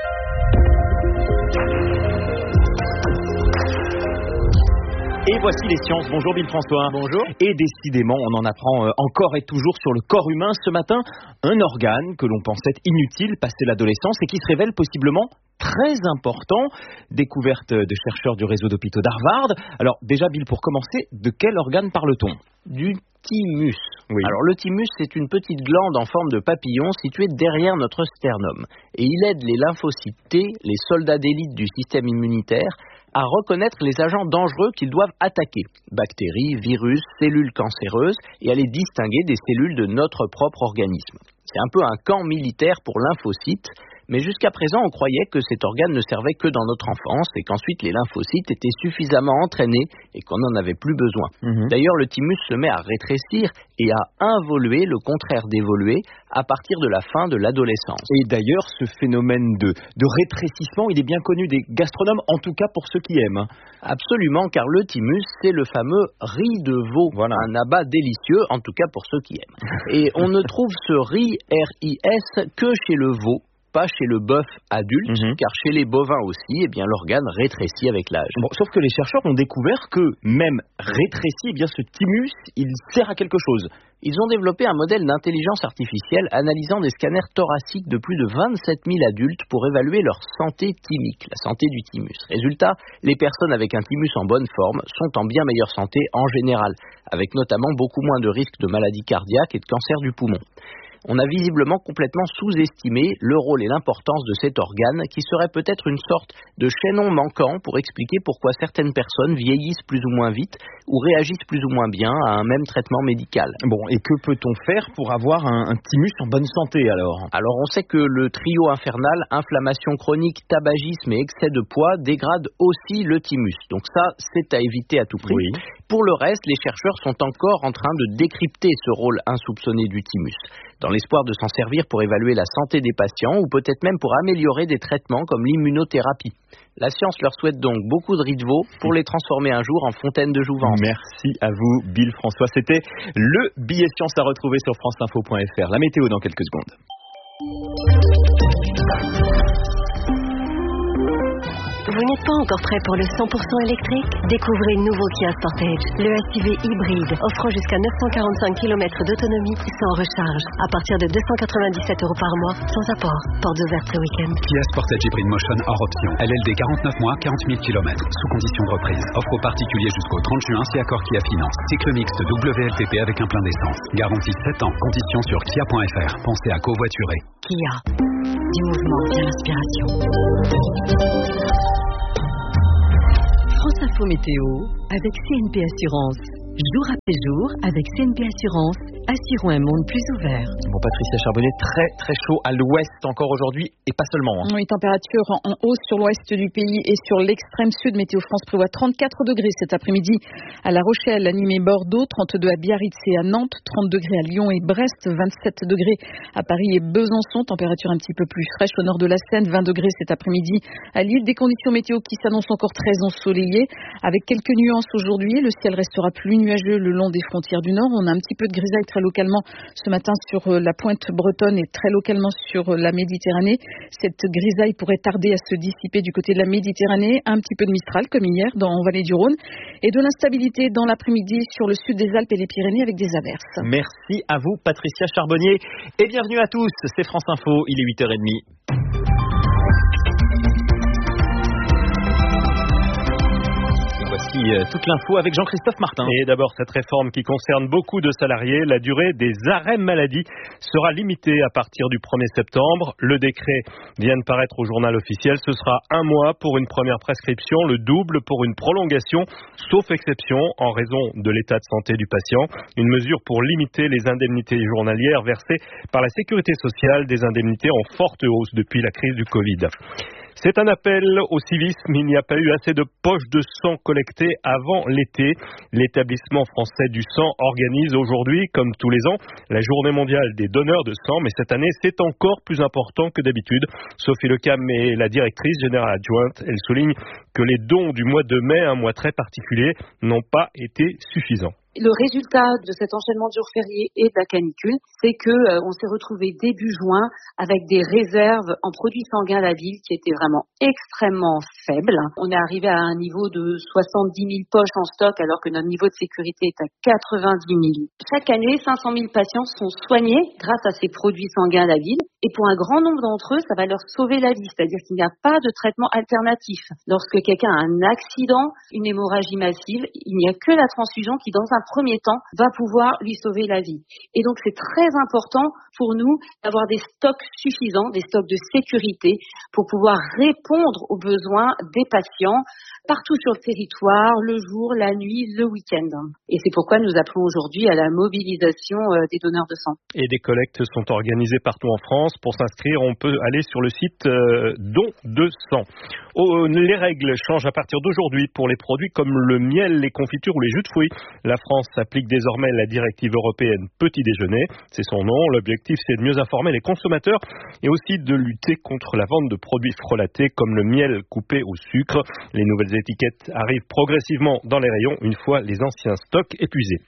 Et voici les sciences. Bonjour Bill François. Bonjour. Et décidément, on en apprend encore et toujours sur le corps humain. Ce matin, un organe que l'on pensait inutile passé l'adolescence et qui se révèle possiblement très important. Découverte de chercheurs du réseau d'hôpitaux d'Harvard. Alors déjà Bill, pour commencer, de quel organe parle-t-on ? Du thymus. Oui. Alors le thymus, c'est une petite glande en forme de papillon située derrière notre sternum. Et il aide les lymphocytes T, les soldats d'élite du système immunitaire, à reconnaître les agents dangereux qu'ils doivent attaquer, bactéries, virus, cellules cancéreuses, et à les distinguer des cellules de notre propre organisme. C'est un peu un camp militaire pour lymphocytes, mais jusqu'à présent on croyait que cet organe ne servait que dans notre enfance et qu'ensuite les lymphocytes étaient suffisamment entraînés et qu'on n'en avait plus besoin. Mmh. D'ailleurs le thymus se met à rétrécir et à involuer, le contraire d'évoluer, à partir de la fin de l'adolescence. Et d'ailleurs ce phénomène de, de rétrécissement, il est bien connu des gastronomes, en tout cas pour ceux qui aiment. Absolument, car le thymus c'est le fameux riz de veau, voilà. Un abat délicieux, en tout cas pour ceux qui aiment. Et on ne trouve ce riz R I S que chez le veau, pas chez le bœuf adulte, mmh. car chez les bovins aussi, eh bien, l'organe rétrécit avec l'âge. Bon, sauf que les chercheurs ont découvert que même rétréci, eh bien, ce thymus, il sert à quelque chose. Ils ont développé un modèle d'intelligence artificielle analysant des scanners thoraciques de plus de vingt-sept mille adultes pour évaluer leur santé thymique, la santé du thymus. Résultat, les personnes avec un thymus en bonne forme sont en bien meilleure santé en général, avec notamment beaucoup moins de risques de maladies cardiaques et de cancer du poumon. On a visiblement complètement sous-estimé le rôle et l'importance de cet organe qui serait peut-être une sorte de chaînon manquant pour expliquer pourquoi certaines personnes vieillissent plus ou moins vite ou réagissent plus ou moins bien à un même traitement médical. Bon, et que peut-on faire pour avoir un, un thymus en bonne santé alors ? Alors on sait que le trio infernal, inflammation chronique, tabagisme et excès de poids dégrade aussi le thymus. Donc ça, c'est à éviter à tout prix. Oui. Pour le reste, les chercheurs sont encore en train de décrypter ce rôle insoupçonné du thymus, dans l'espoir de s'en servir pour évaluer la santé des patients ou peut-être même pour améliorer des traitements comme l'immunothérapie. La science leur souhaite donc beaucoup de riz de veau pour les transformer un jour en fontaine de jouvence. Merci à vous, Bill François. C'était le billet science à retrouver sur france info point f r. La météo dans quelques secondes. Vous n'êtes pas encore prêt pour le cent pour cent électrique? Découvrez le nouveau Kia Sportage, le S U V hybride, offrant jusqu'à neuf cent quarante-cinq kilomètres d'autonomie sans recharge, à partir de deux cent quatre-vingt-dix-sept euros par mois, sans apport. Portes ouvertes ce week-end. Kia Sportage Hybrid Motion hors option. L L D quarante-neuf mois, quarante mille kilomètres, sous condition de reprise. Offre aux particuliers jusqu'au trente juin si accord Kia Finance. Cycle mixte W L T P avec un plein d'essence. Garantie sept ans. Conditions sur kia point f r. Pensez à covoiturer. Kia. Du mouvement vers l'inspiration. France Info Météo avec C N P Assurance. Jour après jour, avec C N P Assurance, assurons un monde plus ouvert. Bon, Patricia Charbonnier, très très chaud à l'ouest encore aujourd'hui et pas seulement. Hein. Oui, température en hausse sur l'ouest du pays et sur l'extrême sud. Météo France prévoit trente-quatre degrés cet après-midi à La Rochelle, à Nîmes et Bordeaux, trente-deux à Biarritz et à Nantes, trente degrés à Lyon et Brest, vingt-sept degrés à Paris et Besançon, température un petit peu plus fraîche au nord de la Seine, vingt degrés cet après-midi à Lille. Des conditions météo qui s'annoncent encore très ensoleillées avec quelques nuances aujourd'hui. Le ciel restera plus nuageux le long des frontières du Nord. On a un petit peu de grisaille très localement ce matin sur la pointe bretonne et très localement sur la Méditerranée. Cette grisaille pourrait tarder à se dissiper du côté de la Méditerranée. Un petit peu de Mistral comme hier dans Vallée du Rhône et de l'instabilité dans l'après-midi sur le sud des Alpes et les Pyrénées avec des averses. Merci à vous Patricia Charbonnier et bienvenue à tous. C'est France Info, il est huit heures trente. Voici toute l'info avec Jean-Christophe Martin. Et d'abord, cette réforme qui concerne beaucoup de salariés, la durée des arrêts maladie sera limitée à partir du premier septembre. Le décret vient de paraître au journal officiel. Ce sera un mois pour une première prescription, le double pour une prolongation, sauf exception en raison de l'état de santé du patient. Une mesure pour limiter les indemnités journalières versées par la sécurité sociale, des indemnités en forte hausse depuis la crise du Covid. C'est un appel au civisme. Il n'y a pas eu assez de poches de sang collectées avant l'été. L'établissement français du sang organise aujourd'hui, comme tous les ans, la journée mondiale des donneurs de sang. Mais cette année, c'est encore plus important que d'habitude. Sophie Lecam est la directrice générale adjointe. Elle souligne que les dons du mois de mai, un mois très particulier, n'ont pas été suffisants. Le résultat de cet enchaînement de jours fériés et de la canicule, c'est que euh, on s'est retrouvé début juin avec des réserves en produits sanguins à la ville qui étaient vraiment extrêmement faibles. On est arrivé à un niveau de soixante-dix mille poches en stock alors que notre niveau de sécurité est à quatre-vingt-dix mille. Chaque année, cinq cent mille patients sont soignés grâce à ces produits sanguins à la ville. Et pour un grand nombre d'entre eux, ça va leur sauver la vie. C'est-à-dire qu'il n'y a pas de traitement alternatif. Lorsque quelqu'un a un accident, une hémorragie massive, il n'y a que la transfusion qui, dans un premier temps, va pouvoir lui sauver la vie. Et donc, c'est très important pour nous d'avoir des stocks suffisants, des stocks de sécurité pour pouvoir répondre aux besoins des patients partout sur le territoire, le jour, la nuit, le week-end. Et c'est pourquoi nous appelons aujourd'hui à la mobilisation des donneurs de sang. Et des collectes sont organisées partout en France. Pour s'inscrire, on peut aller sur le site euh, Don de sang. Oh, les règles changent à partir d'aujourd'hui pour les produits comme le miel, les confitures ou les jus de fruits. La France applique désormais la directive européenne petit déjeuner. C'est son nom. L'objectif, c'est de mieux informer les consommateurs et aussi de lutter contre la vente de produits frelatés comme le miel coupé au sucre. Les nouvelles étiquettes arrivent progressivement dans les rayons une fois les anciens stocks épuisés.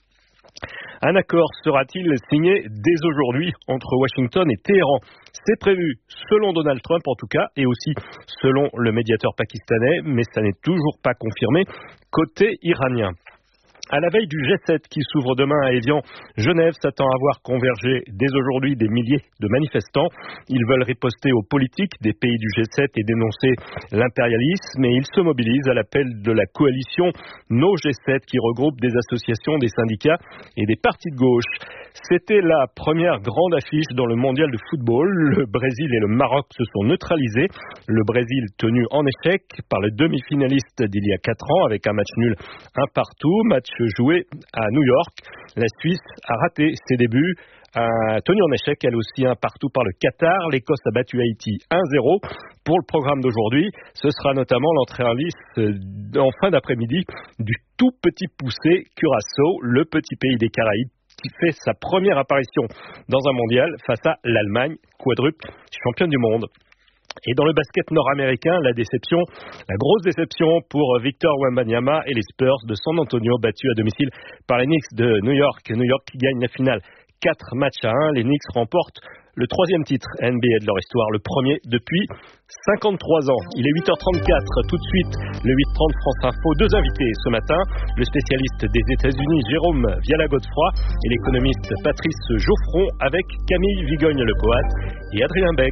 Un accord sera-t-il signé dès aujourd'hui entre Washington et Téhéran? C'est prévu, selon Donald Trump en tout cas, et aussi selon le médiateur pakistanais, mais ça n'est toujours pas confirmé côté iranien. À la veille du G sept qui s'ouvre demain à Évian, Genève s'attend à voir converger dès aujourd'hui des milliers de manifestants. Ils veulent riposter aux politiques des pays du G sept et dénoncer l'impérialisme, et ils se mobilisent à l'appel de la coalition No G sept qui regroupe des associations, des syndicats et des partis de gauche. C'était la première grande affiche dans le mondial de football. Le Brésil et le Maroc se sont neutralisés. Le Brésil tenu en échec par le demi-finaliste d'il y a quatre ans avec un match nul un partout, match joué à New York. La Suisse a raté ses débuts, a tenu en échec elle aussi un partout par le Qatar. L'Écosse a battu Haïti un zéro. Pour le programme d'aujourd'hui, ce sera notamment l'entrée en lice en fin d'après-midi du tout petit poussé Curaçao, le petit pays des Caraïbes qui fait sa première apparition dans un mondial face à l'Allemagne, quadruple championne du monde. Et dans le basket nord-américain, la déception, la grosse déception pour Victor Wembanyama et les Spurs de San Antonio battus à domicile par les Knicks de New York. New York qui gagne la finale quatre matchs à un. Les Knicks remportent le troisième titre N B A de leur histoire, le premier depuis cinquante-trois ans. Il est huit heures trente-quatre, tout de suite le huit trente France Info. Deux invités ce matin, le spécialiste des États-Unis Jérôme Viala-Godefroy et l'économiste Patrice Geoffron avec Camille Vigogne-Lepoat et Adrien Beck.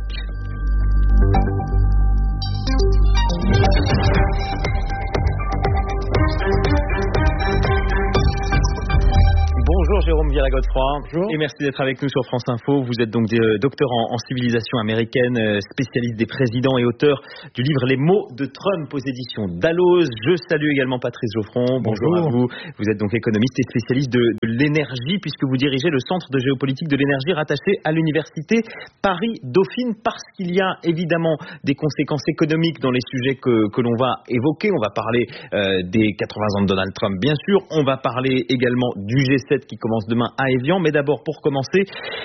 Bonjour Jérôme Viala-Godefroy. Bonjour. Et merci d'être avec nous sur France Info. Vous êtes donc euh, docteur en, en civilisation américaine, euh, spécialiste des présidents et auteur du livre Les mots de Trump aux éditions Dalloz. Je salue également Patrice Geoffron. Bonjour, Bonjour à vous. Vous êtes donc économiste et spécialiste de, de l'énergie puisque vous dirigez le centre de géopolitique de l'énergie rattaché à l'université Paris-Dauphine parce qu'il y a évidemment des conséquences économiques dans les sujets que, que l'on va évoquer. On va parler euh, des quatre-vingts ans de Donald Trump, bien sûr. On va parler également du G sept qui commence demain à Évian, mais d'abord pour commencer,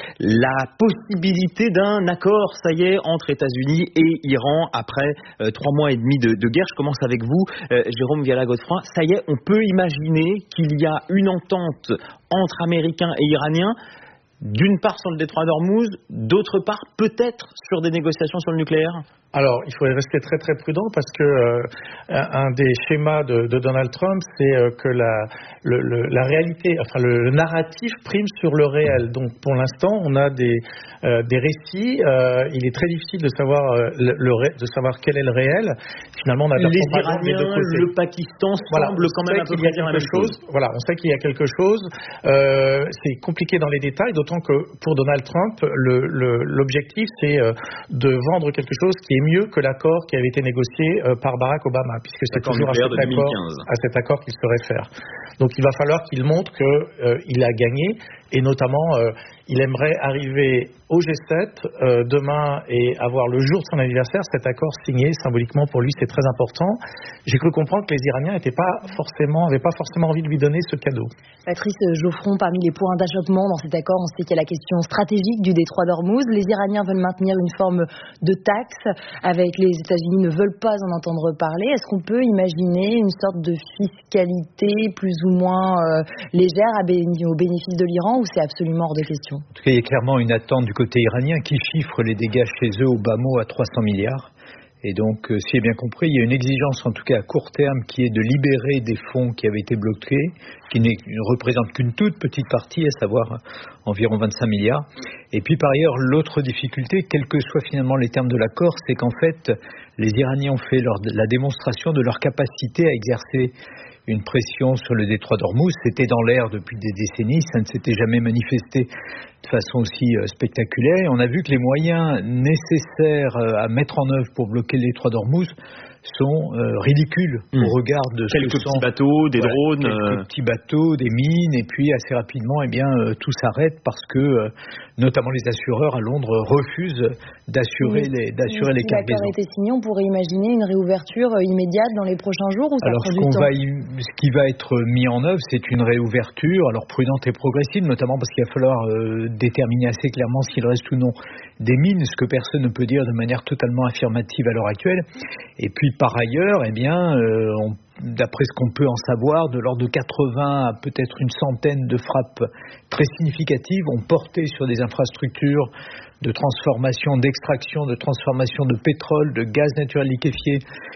la possibilité d'un accord, ça y est, entre États-Unis et Iran après euh, trois mois et demi de, de guerre. Je commence avec vous, euh, Jérôme Viala-Godefroy. Ça y est, on peut imaginer qu'il y a une entente entre Américains et Iraniens, d'une part sur le détroit d'Ormuz, d'autre part peut-être sur des négociations sur le nucléaire. Alors, il faudrait rester très très prudent parce que euh, un des schémas de, de Donald Trump, c'est euh, que la, le, le, la réalité, enfin le, le narratif prime sur le réel. Donc, pour l'instant, on a des, euh, des récits. Euh, il est très difficile de savoir euh, le, le, de savoir quel est le réel. Finalement, on a les Iraniens, le Pakistan voilà, semble quand même un peu dire la même chose. chose. Voilà, on sait qu'il y a quelque chose. Euh, c'est compliqué dans les détails, d'autant que pour Donald Trump, le, le, l'objectif, c'est euh, de vendre quelque chose qui est mieux que l'accord qui avait été négocié euh, par Barack Obama, puisque c'est toujours à cet, accord, à cet accord qu'il se réfère. Donc il va falloir qu'il montre qu'il euh, a gagné, et notamment euh, il aimerait arriver au G sept euh, demain et avoir le jour de son anniversaire cet accord signé symboliquement. Pour lui, c'est très important. J'ai cru comprendre que les Iraniens n'étaient pas forcément, n'avaient pas forcément envie de lui donner ce cadeau. Patrice Geoffron, parmi les points d'achoppement dans cet accord, on sait qu'il y a la question stratégique du détroit d'Ormuz. Les Iraniens veulent maintenir une forme de taxe, avec les États-Unis ne veulent pas en entendre parler. Est-ce qu'on peut imaginer une sorte de fiscalité plus ou moins euh, légère à bé- au bénéfice de l'Iran, ou c'est absolument hors de question? En tout cas, il y a clairement une attente du côté iranien qui chiffre les dégâts chez eux au bas mot à trois cents milliards. Et donc, euh, si j'ai bien compris, il y a une exigence, en tout cas à court terme, qui est de libérer des fonds qui avaient été bloqués, qui ne représentent qu'une toute petite partie, à savoir environ vingt-cinq milliards. Et puis par ailleurs, l'autre difficulté, quels que soient finalement les termes de l'accord, c'est qu'en fait, les Iraniens ont fait leur, la démonstration de leur capacité à exercer une pression sur le détroit d'Ormuz. C'était dans l'air depuis des décennies, ça ne s'était jamais manifesté de façon aussi euh, spectaculaire. Et on a vu que les moyens nécessaires euh, à mettre en œuvre pour bloquer le détroit d'Ormuz sont euh, ridicules mmh. au regard de ce quelques que petits sont, bateaux, des voilà, drones, quelques euh... petits bateaux, des mines, et puis assez rapidement, eh bien, euh, tout s'arrête parce que, euh, notamment les assureurs à Londres refusent d'assurer oui. les, d'assurer oui, les cargaisons. Si l'accord a été signé, on pourrait imaginer une réouverture immédiate dans les prochains jours, ou ça alors, prend ce, du qu'on temps va y, ce qui va être mis en œuvre, c'est une réouverture, alors prudente et progressive, notamment parce qu'il va falloir euh, déterminer assez clairement s'il reste ou non des mines, ce que personne ne peut dire de manière totalement affirmative à l'heure actuelle. Et puis par ailleurs, eh bien, euh, on, d'après ce qu'on peut en savoir, de l'ordre de quatre-vingts à peut-être une centaine de frappes très significatives ont porté sur des infrastructures de transformation, d'extraction, de transformation de pétrole, de gaz naturel liquéfié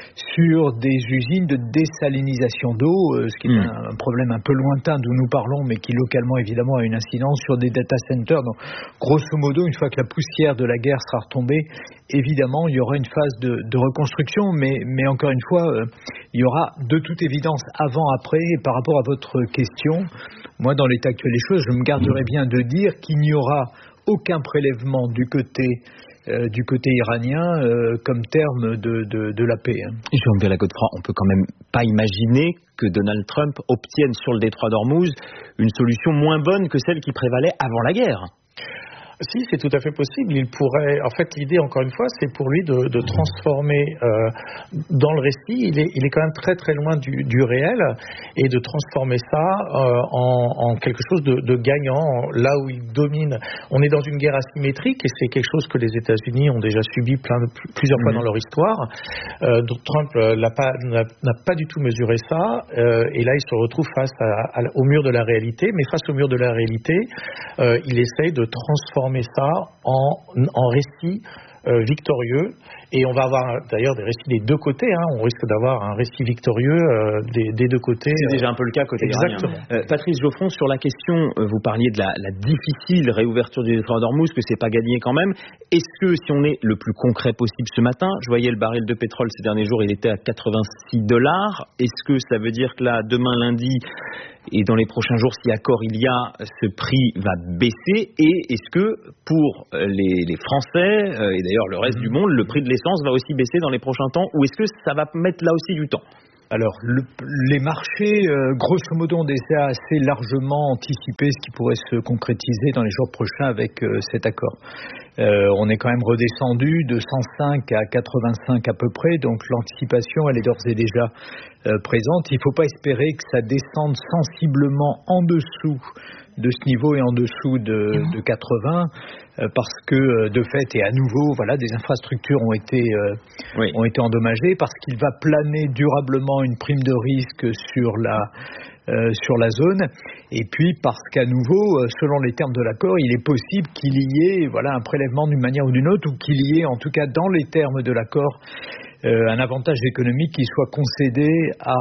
sur des usines de désalinisation d'eau, euh, ce qui est mmh. un, un problème un peu lointain d'où nous parlons, mais qui localement évidemment a une incidence sur des data centers. Donc, grosso modo, une fois que la poussière de la guerre sera retombée, évidemment, il y aura une phase de, de reconstruction, mais, mais encore une fois, euh, il y aura de toute évidence avant-après. Et par rapport à votre question, moi, dans l'état actuel des choses, je me garderai bien de dire qu'il n'y aura aucun prélèvement du côté euh, du côté iranien euh, comme terme de, de, de la paix. Hein. Jérôme Viala-Godefroy, on peut quand même pas imaginer que Donald Trump obtienne sur le détroit d'Ormuz une solution moins bonne que celle qui prévalait avant la guerre. Si, c'est tout à fait possible. Il pourrait, en fait, l'idée, encore une fois, c'est pour lui de, de transformer euh, dans le récit. Il est, il est quand même très très loin du, du réel, et de transformer ça euh, en, en quelque chose de, de gagnant, là où il domine. On est dans une guerre asymétrique, et c'est quelque chose que les États-Unis ont déjà subi plein de, plusieurs fois dans leur histoire. Euh, donc Trump euh, n'a pas, n'a, n'a pas du tout mesuré ça, euh, et là il se retrouve face à, à, au mur de la réalité. Mais face au mur de la réalité, euh, il essaye de transformer ça en, en récit euh, victorieux, et on va avoir d'ailleurs des récits des deux côtés, hein. On risque d'avoir un récit victorieux euh, des, des deux côtés. C'est déjà un peu le cas côté iranien. Euh, Patrice Geoffron, sur la question, euh, vous parliez de la, la difficile réouverture du détroit d'Ormuz, que c'est pas gagné quand même. Est-ce que, si on est le plus concret possible ce matin, je voyais le baril de pétrole ces derniers jours, il était à quatre-vingt-six dollars. Est-ce que ça veut dire que là, demain lundi, et dans les prochains jours, si accord il y a, ce prix va baisser? Et est-ce que pour les, les Français, euh, et d'ailleurs le reste mmh. du monde, le prix de l'essence va aussi baisser dans les prochains temps? Ou est-ce que ça va mettre là aussi du temps? Alors, le, les marchés, euh, grosso modo, ont déjà assez largement anticipé ce qui pourrait se concrétiser dans les jours prochains avec euh, cet accord. Euh, on est quand même redescendu de cent cinq à quatre-vingt-cinq à peu près, donc l'anticipation, elle est d'ores et déjà euh, présente. Il ne faut pas espérer que ça descende sensiblement en dessous de ce niveau et en dessous de, de quatre-vingts, euh, parce que euh, de fait, et à nouveau, voilà, des infrastructures ont été, euh, oui. ont été endommagées, parce qu'il va planer durablement une prime de risque sur la, euh, sur la zone, et puis parce qu'à nouveau, euh, selon les termes de l'accord, il est possible qu'il y ait, voilà, un prélèvement d'une manière ou d'une autre, ou qu'il y ait, en tout cas dans les termes de l'accord, euh, un avantage économique qui soit concédé à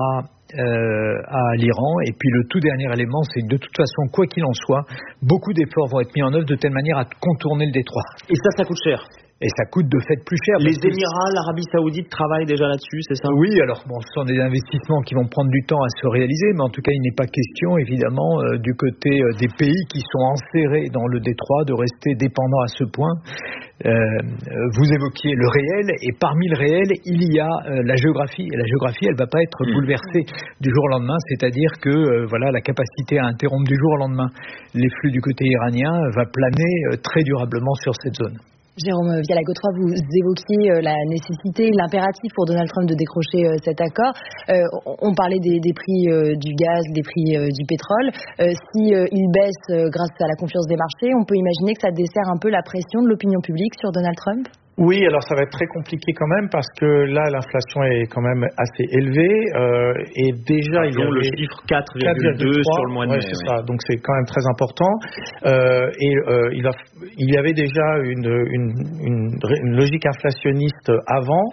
Euh, à l'Iran. Et puis le tout dernier élément, c'est que de toute façon, quoi qu'il en soit, beaucoup d'efforts vont être mis en œuvre de telle manière à contourner le détroit. Et ça, ça coûte cher. Et ça coûte de fait plus cher. Les Émirats, l'Arabie Saoudite travaillent déjà là-dessus, c'est ça? Oui, alors bon, ce sont des investissements qui vont prendre du temps à se réaliser, mais en tout cas, il n'est pas question, évidemment, euh, du côté euh, des pays qui sont enserrés dans le détroit, de rester dépendants à ce point. Euh, vous évoquiez le réel, et parmi le réel, il y a euh, la géographie. Et la géographie, elle ne va pas être mmh. bouleversée du jour au lendemain, c'est-à-dire que euh, voilà, la capacité à interrompre du jour au lendemain les flux du côté iranien va planer euh, très durablement sur cette zone. Jérôme Viala-Godefroy, vous évoquiez la nécessité, l'impératif pour Donald Trump de décrocher cet accord. Euh, on parlait des, des prix euh, du gaz, des prix euh, du pétrole. Euh, si euh, il baisse euh, grâce à la confiance des marchés, on peut imaginer que ça dessert un peu la pression de l'opinion publique sur Donald Trump? Oui, alors ça va être très compliqué quand même, parce que là l'inflation est quand même assez élevée, euh, et déjà ah, il y a le chiffre quatre virgule deux sur le mois de mai. Ouais, c'est ouais. ça. Donc c'est quand même très important. Euh, et euh, il, a, il y avait déjà une, une, une, une logique inflationniste avant,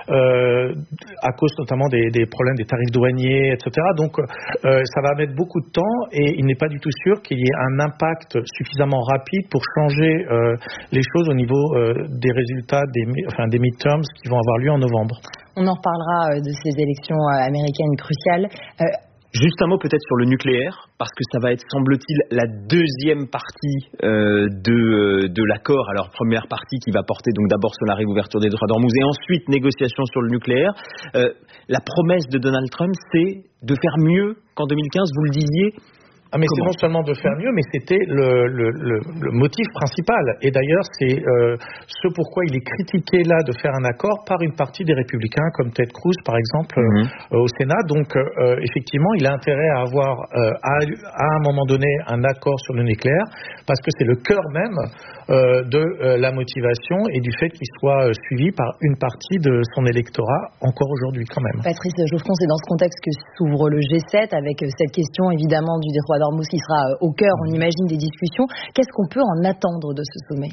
euh, à cause notamment des, des problèmes des tarifs douaniers, et cetera. Donc euh, ça va mettre beaucoup de temps, et il n'est pas du tout sûr qu'il y ait un impact suffisamment rapide pour changer euh, les choses au niveau euh, des résultats Des, enfin, des midterms qui vont avoir lieu en novembre. On en reparlera de ces élections américaines cruciales. Euh... Juste un mot peut-être sur le nucléaire, parce que ça va être, semble-t-il, la deuxième partie euh, de, de l'accord. Alors, première partie qui va porter donc d'abord sur la réouverture des détroits d'Ormuz, et ensuite négociation sur le nucléaire. Euh, la promesse de Donald Trump, c'est de faire mieux qu'en deux mille quinze, vous le disiez. Ah, mais c'est non seulement de faire mieux, mais c'était le, le, le, le motif principal. Et d'ailleurs, c'est euh, ce pourquoi il est critiqué là de faire un accord par une partie des républicains, comme Ted Cruz par exemple, mmh. euh, au Sénat. Donc euh, effectivement, il a intérêt à avoir euh, à, à un moment donné un accord sur le nucléaire, parce que c'est le cœur même euh, de euh, la motivation et du fait qu'il soit euh, suivi par une partie de son électorat encore aujourd'hui quand même. Patrice Geoffron, c'est dans ce contexte que s'ouvre le G sept, avec cette question évidemment du détroit d'Ormuz qui sera au cœur, on imagine, des discussions. Qu'est-ce qu'on peut en attendre de ce sommet?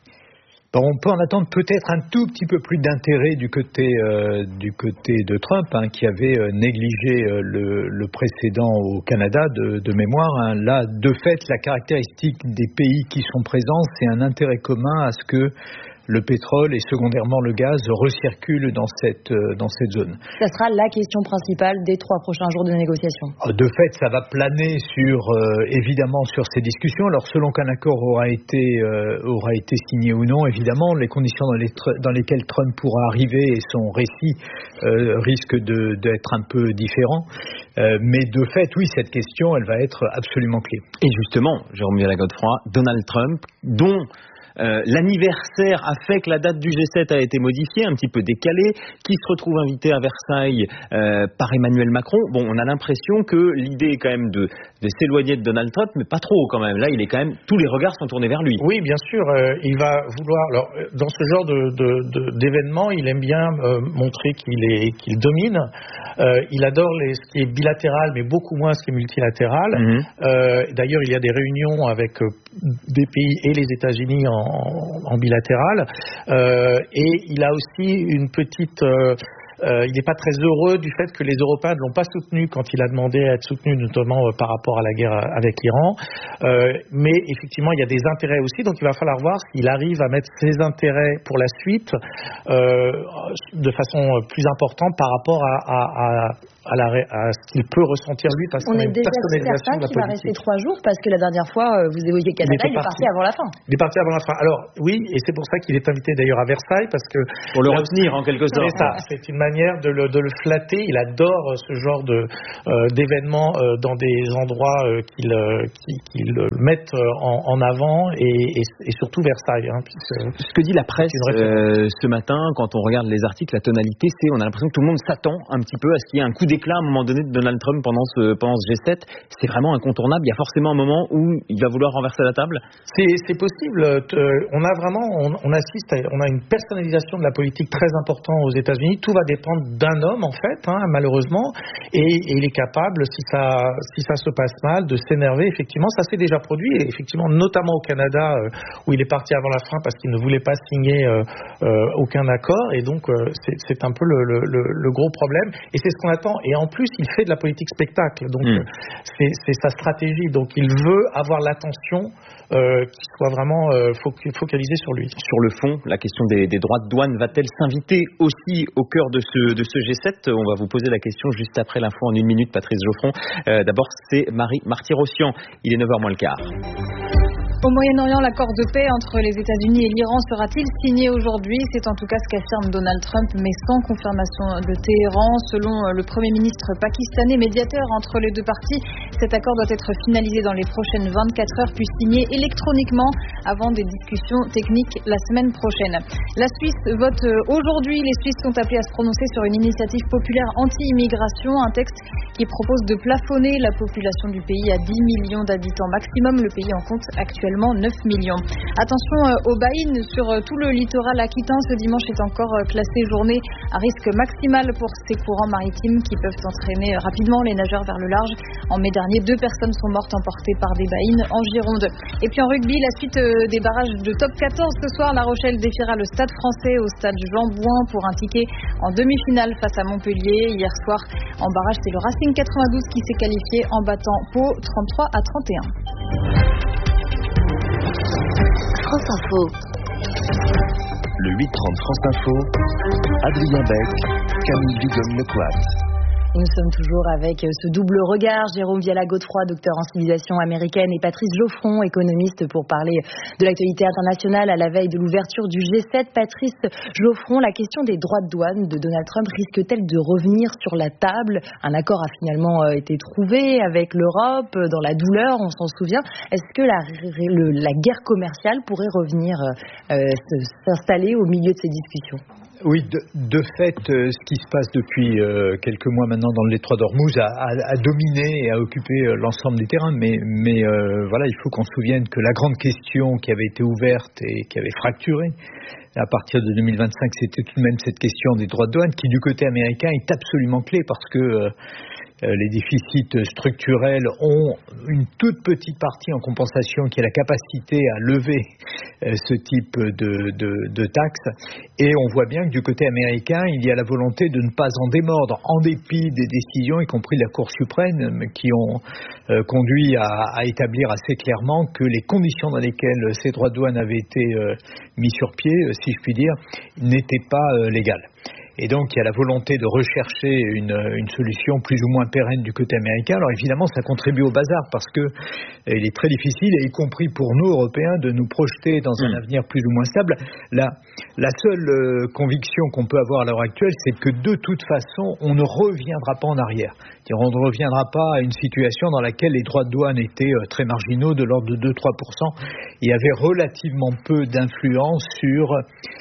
Bon, on peut en attendre peut-être un tout petit peu plus d'intérêt du côté euh, du côté de Trump, hein, qui avait euh, négligé euh, le, le précédent au Canada de, de mémoire. Hein. Là, de fait, la caractéristique des pays qui sont présents, c'est un intérêt commun à ce que le pétrole et secondairement le gaz recirculent dans cette, dans cette zone. Ça sera la question principale des trois prochains jours de négociation. De fait, ça va planer sur, euh, évidemment sur ces discussions. Alors, selon qu'un accord aura été, euh, aura été signé ou non, évidemment, les conditions dans, les, dans lesquelles Trump pourra arriver et son récit euh, risquent de, d'être un peu différents. Euh, mais de fait, oui, cette question, elle va être absolument clé. Et justement, Jérôme Viala-Godefroy, Donald Trump, dont euh, l'anniversaire a fait que la date du G sept a été modifiée, un petit peu décalée, qui se retrouve invité à Versailles euh, par Emmanuel Macron. Bon, on a l'impression que l'idée est quand même de, de s'éloigner de Donald Trump, mais pas trop quand même. Là, il est quand même, tous les regards sont tournés vers lui. Oui, bien sûr, euh, il va vouloir. Alors, dans ce genre de, de, de, d'événements, il aime bien euh, montrer qu'il est, qu'il domine. Euh, il adore les, ce qui est bilatéral, mais beaucoup moins ce qui est multilatéral. Mmh. Euh, d'ailleurs, il y a des réunions avec euh, des pays et les États-Unis en, en, en bilatéral. Euh, et il a aussi une petite. Euh, Euh, il n'est pas très heureux du fait que les Européens ne l'ont pas soutenu quand il a demandé à être soutenu, notamment euh, par rapport à la guerre avec l'Iran. Euh, mais effectivement, il y a des intérêts aussi, donc il va falloir voir s'il arrive à mettre ses intérêts pour la suite euh, de façon plus importante par rapport à, à, à, à, la, à ce qu'il peut ressentir lui, parce qu'on est déjà certain qu'il va rester trois jours, parce que la dernière fois, vous évoquiez Canada, il, il est parti avant la fin. Il est parti avant la fin. Alors oui, et c'est pour ça qu'il est invité d'ailleurs à Versailles, parce que pour le retenir en quelque sorte. C'est ça, c'est une manière de le, de le flatter. Il adore ce genre de, euh, d'événements euh, dans des endroits euh, qu'il, euh, qui, qui le mettent en, en avant, et, et, et surtout Versailles. Hein, puisque, ce que dit la presse euh, ce matin, quand on regarde les articles, la tonalité, c'est on a l'impression que tout le monde s'attend un petit peu à ce qu'il y ait un coup d'éclat à un moment donné de Donald Trump pendant ce, pendant ce G sept. C'est vraiment incontournable. Il y a forcément un moment où il va vouloir renverser la table. C'est, c'est possible. On a vraiment, on, on assiste, à, on a une personnalisation de la politique très importante aux États-Unis. Tout va dépendre d'un homme en fait, hein, malheureusement, et, et il est capable, si ça, si ça se passe mal, de s'énerver. Effectivement, ça s'est déjà produit, et effectivement, notamment au Canada, euh, où il est parti avant la fin parce qu'il ne voulait pas signer euh, euh, aucun accord, et donc euh, c'est, c'est un peu le, le, le, le gros problème. Et c'est ce qu'on attend. Et en plus, il fait de la politique spectacle, donc mmh. euh, c'est, c'est sa stratégie. Donc il veut avoir l'attention euh, qui soit vraiment euh, focalisée sur lui. Sur le fond, la question des, des droits de douane va-t-elle s'inviter aussi au cœur de ce, de ce G sept? On va vous poser la question juste après l'info en une minute, Patrice Geoffron. Euh, d'abord, c'est Marie Marty-Rossian. Il est neuf heures moins le quart. Au Moyen-Orient, l'accord de paix entre les États-Unis et l'Iran sera-t-il signé aujourd'hui? C'est en tout cas ce qu'affirme Donald Trump, mais sans confirmation de Téhéran. Selon le Premier ministre pakistanais, médiateur entre les deux parties, cet accord doit être finalisé dans les prochaines vingt-quatre heures, puis signé électroniquement avant des discussions techniques la semaine prochaine. La Suisse vote aujourd'hui. Les Suisses sont appelés à se prononcer sur une initiative populaire anti-immigration, un texte qui propose de plafonner la population du pays à dix millions d'habitants maximum. Le pays en compte actuellement neuf millions. Attention aux baïnes sur tout le littoral aquitain. Ce dimanche est encore classé journée à risque maximal pour ces courants maritimes qui peuvent entraîner rapidement les nageurs vers le large. En mai dernier, deux personnes sont mortes emportées par des baïnes en Gironde. Et puis en rugby, la suite des barrages de top quatorze. Ce soir, La Rochelle défiera le Stade Français au stade Jean Bouin pour un ticket en demi-finale face à Montpellier. Hier soir, en barrage, c'est le Racing quatre-vingt-douze qui s'est qualifié en battant Pau trente-trois à trente et un. France Info. Le huit trente France Info, Adrien Beck, Camille Vigom-Lecouat. Nous sommes toujours avec ce double regard, Jérôme Viala-Godefroy, docteur en civilisation américaine, et Patrice Geoffron, économiste, pour parler de l'actualité internationale à la veille de l'ouverture du G sept. Patrice Geoffron, la question des droits de douane de Donald Trump risque-t-elle de revenir sur la table? Un accord a finalement été trouvé avec l'Europe dans la douleur, on s'en souvient. Est-ce que la, le, la guerre commerciale pourrait revenir euh, s'installer au milieu de ces discussions? Oui, de, de fait, euh, ce qui se passe depuis euh, quelques mois maintenant dans le détroit d'Ormuz a, a, a dominé et a occupé euh, l'ensemble des terrains. Mais, mais euh, voilà, il faut qu'on se souvienne que la grande question qui avait été ouverte et qui avait fracturé à partir de deux mille vingt-cinq, c'était tout de même cette question des droits de douane qui, du côté américain, est absolument clé parce que euh, les déficits structurels ont une toute petite partie en compensation qui a la capacité à lever ce type de, de, de taxes. Et on voit bien que du côté américain, il y a la volonté de ne pas en démordre, en dépit des décisions, y compris de la Cour suprême, qui ont euh, conduit à, à établir assez clairement que les conditions dans lesquelles ces droits de douane avaient été euh, mis sur pied, si je puis dire, n'étaient pas euh, légales. Et donc, il y a la volonté de rechercher une, une solution plus ou moins pérenne du côté américain. Alors évidemment, ça contribue au bazar parce que il est très difficile, et y compris pour nous, Européens, de nous projeter dans un mmh. avenir plus ou moins stable. La, La seule euh, conviction qu'on peut avoir à l'heure actuelle, c'est que de toute façon, on ne reviendra pas en arrière. On ne reviendra pas à une situation dans laquelle les droits de douane étaient euh, très marginaux, de l'ordre de deux à trois pour cent. Il y avait relativement peu d'influence sur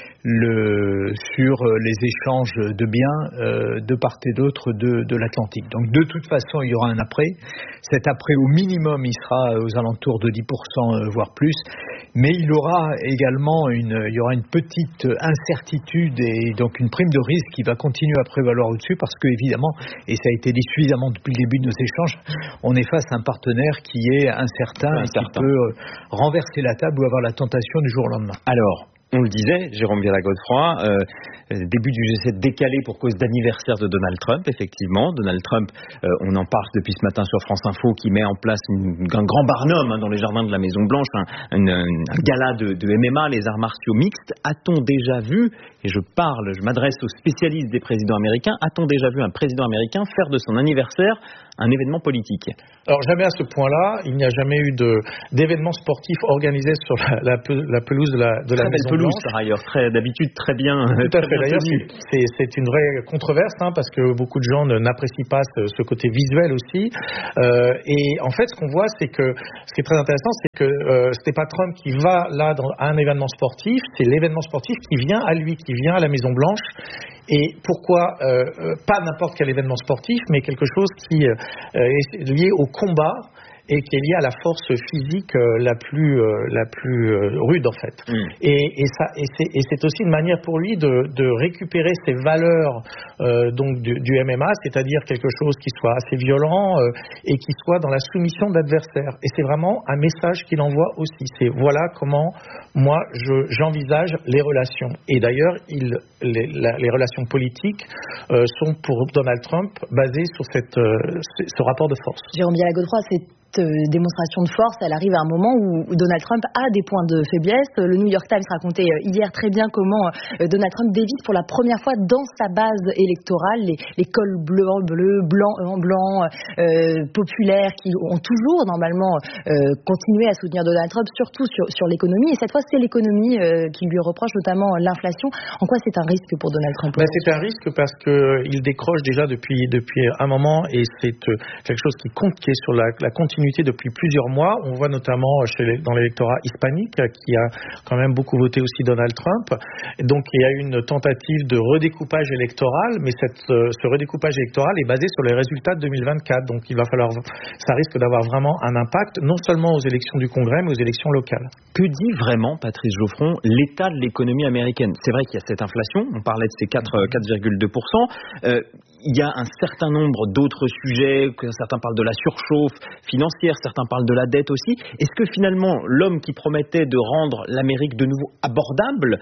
Le, sur les échanges de biens euh, de part et d'autre de, de l'Atlantique. Donc de toute façon, il y aura un après. Cet après, au minimum, il sera aux alentours de dix pour cent, euh, voire plus. Mais il aura également une, il y aura une petite incertitude et donc une prime de risque qui va continuer à prévaloir au-dessus parce que, évidemment, et ça a été dit suffisamment depuis le début de nos échanges, on est face à un partenaire qui est incertain, incertain. et qui peut euh, renverser la table ou avoir la tentation du jour au lendemain. Alors, on le disait, Jérôme Viala-Godefroy, euh, début du G sept décalé pour cause d'anniversaire de Donald Trump, effectivement. Donald Trump, euh, on en parle depuis ce matin sur France Info, qui met en place une, un grand barnum hein, dans les jardins de la Maison-Blanche, un, un, un gala de, de M M A, les arts martiaux mixtes. A-t-on déjà vu, et je parle, je m'adresse aux spécialistes des présidents américains, a-t-on déjà vu un président américain faire de son anniversaire un événement politique? Alors jamais à ce point-là, il n'y a jamais eu de, d'événements sportifs organisés sur la, la, la pelouse de la, de la Maison Blanche. Par ailleurs, très, d'habitude très bien. Tout à fait. D'ailleurs, c'est, c'est une vraie controverse hein, parce que beaucoup de gens ne, n'apprécient pas ce, ce côté visuel aussi. Euh, et en fait, ce qu'on voit, c'est que ce qui est très intéressant, c'est que euh, ce n'est pas Trump qui va là dans, à un événement sportif, c'est l'événement sportif qui vient à lui, qui vient à la Maison Blanche. Et pourquoi euh, pas n'importe quel événement sportif, mais quelque chose qui euh, est lié au combat et qui est lié à la force physique euh, la plus euh, la plus euh, rude en fait. Mm. Et, et ça et c'est, et c'est aussi une manière pour lui de, de récupérer ses valeurs euh, donc du, du M M A, c'est-à-dire quelque chose qui soit assez violent euh, et qui soit dans la soumission de l'adversaire. Et c'est vraiment un message qu'il envoie aussi. C'est voilà comment moi je, j'envisage les relations. Et d'ailleurs, il, les, la, les relations politiques euh, sont pour Donald Trump basées sur cette euh, ce rapport de force. Jérôme Viala-Godefroy, c'est démonstration de force, elle arrive à un moment où Donald Trump a des points de faiblesse. Le New York Times racontait hier très bien comment Donald Trump dévisse pour la première fois dans sa base électorale les, les cols bleus en bleu, blancs en blanc, euh, populaires qui ont toujours normalement euh, continué à soutenir Donald Trump, surtout sur, sur l'économie. Et cette fois, c'est l'économie euh, qui lui reproche, notamment l'inflation. En quoi c'est un risque pour Donald Trump? Ben, c'est un risque parce qu'il décroche déjà depuis, depuis un moment et c'est quelque chose qui compte, qui est sur la, la continuité depuis plusieurs mois. On voit notamment chez les, dans l'électorat hispanique qui a quand même beaucoup voté aussi Donald Trump. Et donc il y a une tentative de redécoupage électoral, mais cette, ce redécoupage électoral est basé sur les résultats de deux mille vingt-quatre. Donc il va falloir, ça risque d'avoir vraiment un impact, non seulement aux élections du Congrès, mais aux élections locales. Que dit vraiment, Patrice Geoffron, l'état de l'économie américaine? C'est vrai qu'il y a cette inflation, on parlait de ces quatre virgule deux pour cent. Euh, il y a un certain nombre d'autres sujets, certains parlent de la surchauffe financière, certains parlent de la dette aussi. Est-ce que finalement, l'homme qui promettait de rendre l'Amérique de nouveau abordable,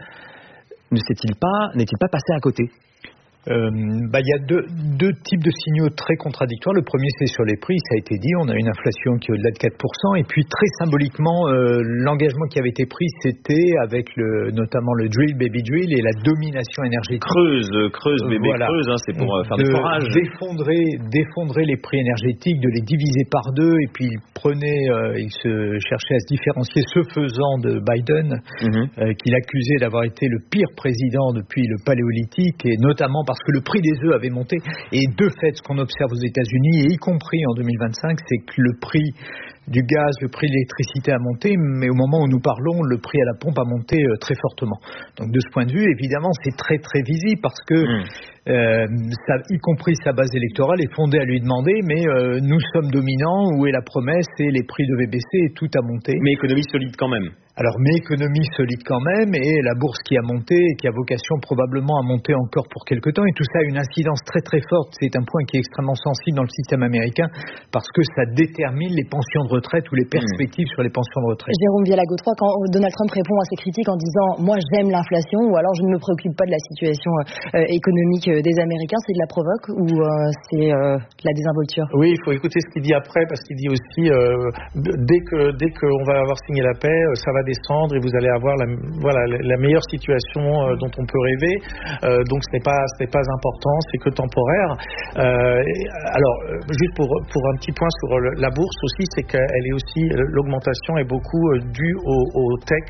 ne s'est-il pas, n'est-il pas passé à côté? Euh, bah, il y a deux, deux types de signaux très contradictoires. Le premier, c'est sur les prix, ça a été dit, on a une inflation qui est au-delà de quatre pour cent, et puis très symboliquement, euh, l'engagement qui avait été pris, c'était avec le, notamment le drill, baby drill, et la domination énergétique. Creuse, creuse, bébé voilà. creuse, hein, c'est pour euh, faire de, des forages. D'effondrer, d'effondrer les prix énergétiques, de les diviser par deux, et puis il prenait, euh, il se cherchait à se différencier, ce faisant de Biden, mm-hmm. euh, qu'il accusait d'avoir été le pire président depuis le Paléolithique, et notamment parce que le prix des œufs avait monté. Et de fait, ce qu'on observe aux États-Unis, et y compris en deux mille vingt-cinq, c'est que le prix du gaz, le prix de l'électricité a monté, mais au moment où nous parlons, le prix à la pompe a monté euh, très fortement. Donc de ce point de vue, évidemment, c'est très très visible parce que, mmh. euh, ça, y compris sa base électorale, est fondée à lui demander, mais euh, nous sommes dominants, où est la promesse, et les prix devaient baisser, et tout a monté. Mais économie solide quand même. Alors, mais économie solide quand même, et la bourse qui a monté, et qui a vocation probablement à monter encore pour quelque temps, et tout ça a une incidence très très forte. C'est un point qui est extrêmement sensible dans le système américain, parce que ça détermine les pensions de retraite ou les perspectives mmh. sur les pensions de retraite. Jérôme Viala-Godefroy, quand Donald Trump répond à ses critiques en disant « moi j'aime l'inflation » ou alors « je ne me préoccupe pas de la situation euh, économique des Américains », c'est de la provoque ou euh, c'est euh, de la désinvolture? Oui, il faut écouter ce qu'il dit après, parce qu'il dit aussi euh, dès que dès qu'on va avoir signé la paix, ça va descendre et vous allez avoir la, voilà, la meilleure situation euh, dont on peut rêver. Euh, donc ce n'est pas, ce n'est pas important, c'est que temporaire. Euh, alors, juste pour, pour un petit point sur la bourse aussi, c'est qu'elle est aussi, l'augmentation est beaucoup due au, au tech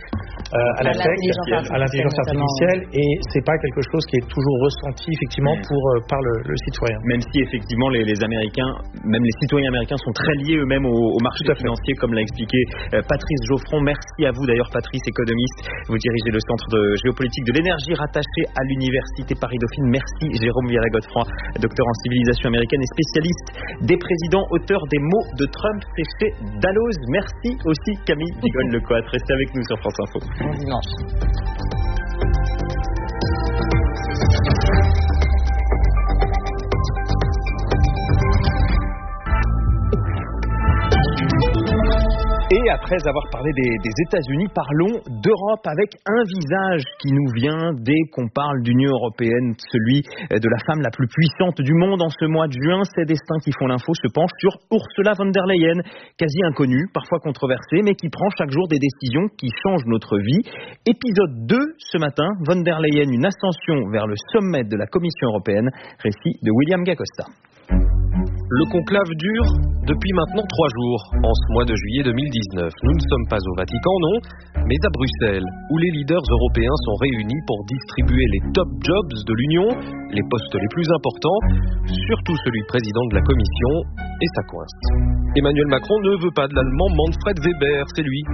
euh, à la tech, à l'intelligence artificielle, et c'est pas quelque chose qui est toujours ressenti effectivement mmh. pour euh, par le, le citoyen. Même si effectivement les, les Américains, même les citoyens américains sont très liés eux-mêmes au, au marché financier, comme l'a expliqué euh, Patrice Geoffron. Merci à vous d'ailleurs, Patrice, économiste. Vous dirigez le centre de géopolitique de l'énergie rattaché à l'université Paris-Dauphine. Merci Jérôme Viala-Godefroy, docteur en civilisation américaine et spécialiste des présidents, auteur des mots de Trump, c'est chez Dalloz. Merci aussi Camille Vigogne-Lecoat. Restez avec nous sur France Info. Bon dimanche. Et après avoir parlé des, des États-Unis, parlons d'Europe avec un visage qui nous vient dès qu'on parle d'Union européenne, celui de la femme la plus puissante du monde en ce mois de juin. Ces destins qui font l'info se penchent sur Ursula von der Leyen, quasi inconnue, parfois controversée, mais qui prend chaque jour des décisions qui changent notre vie. Épisode deux ce matin, von der Leyen, une ascension vers le sommet de la Commission européenne. Récit de William Gacosta. Le conclave dure depuis maintenant trois jours, en ce mois de juillet deux mille dix-neuf. Nous ne sommes pas au Vatican, non, mais à Bruxelles, où les leaders européens sont réunis pour distribuer les top jobs de l'Union, les postes les plus importants, surtout celui de président de la Commission, et ça coince. Emmanuel Macron ne veut pas de l'allemand Manfred Weber, c'est lui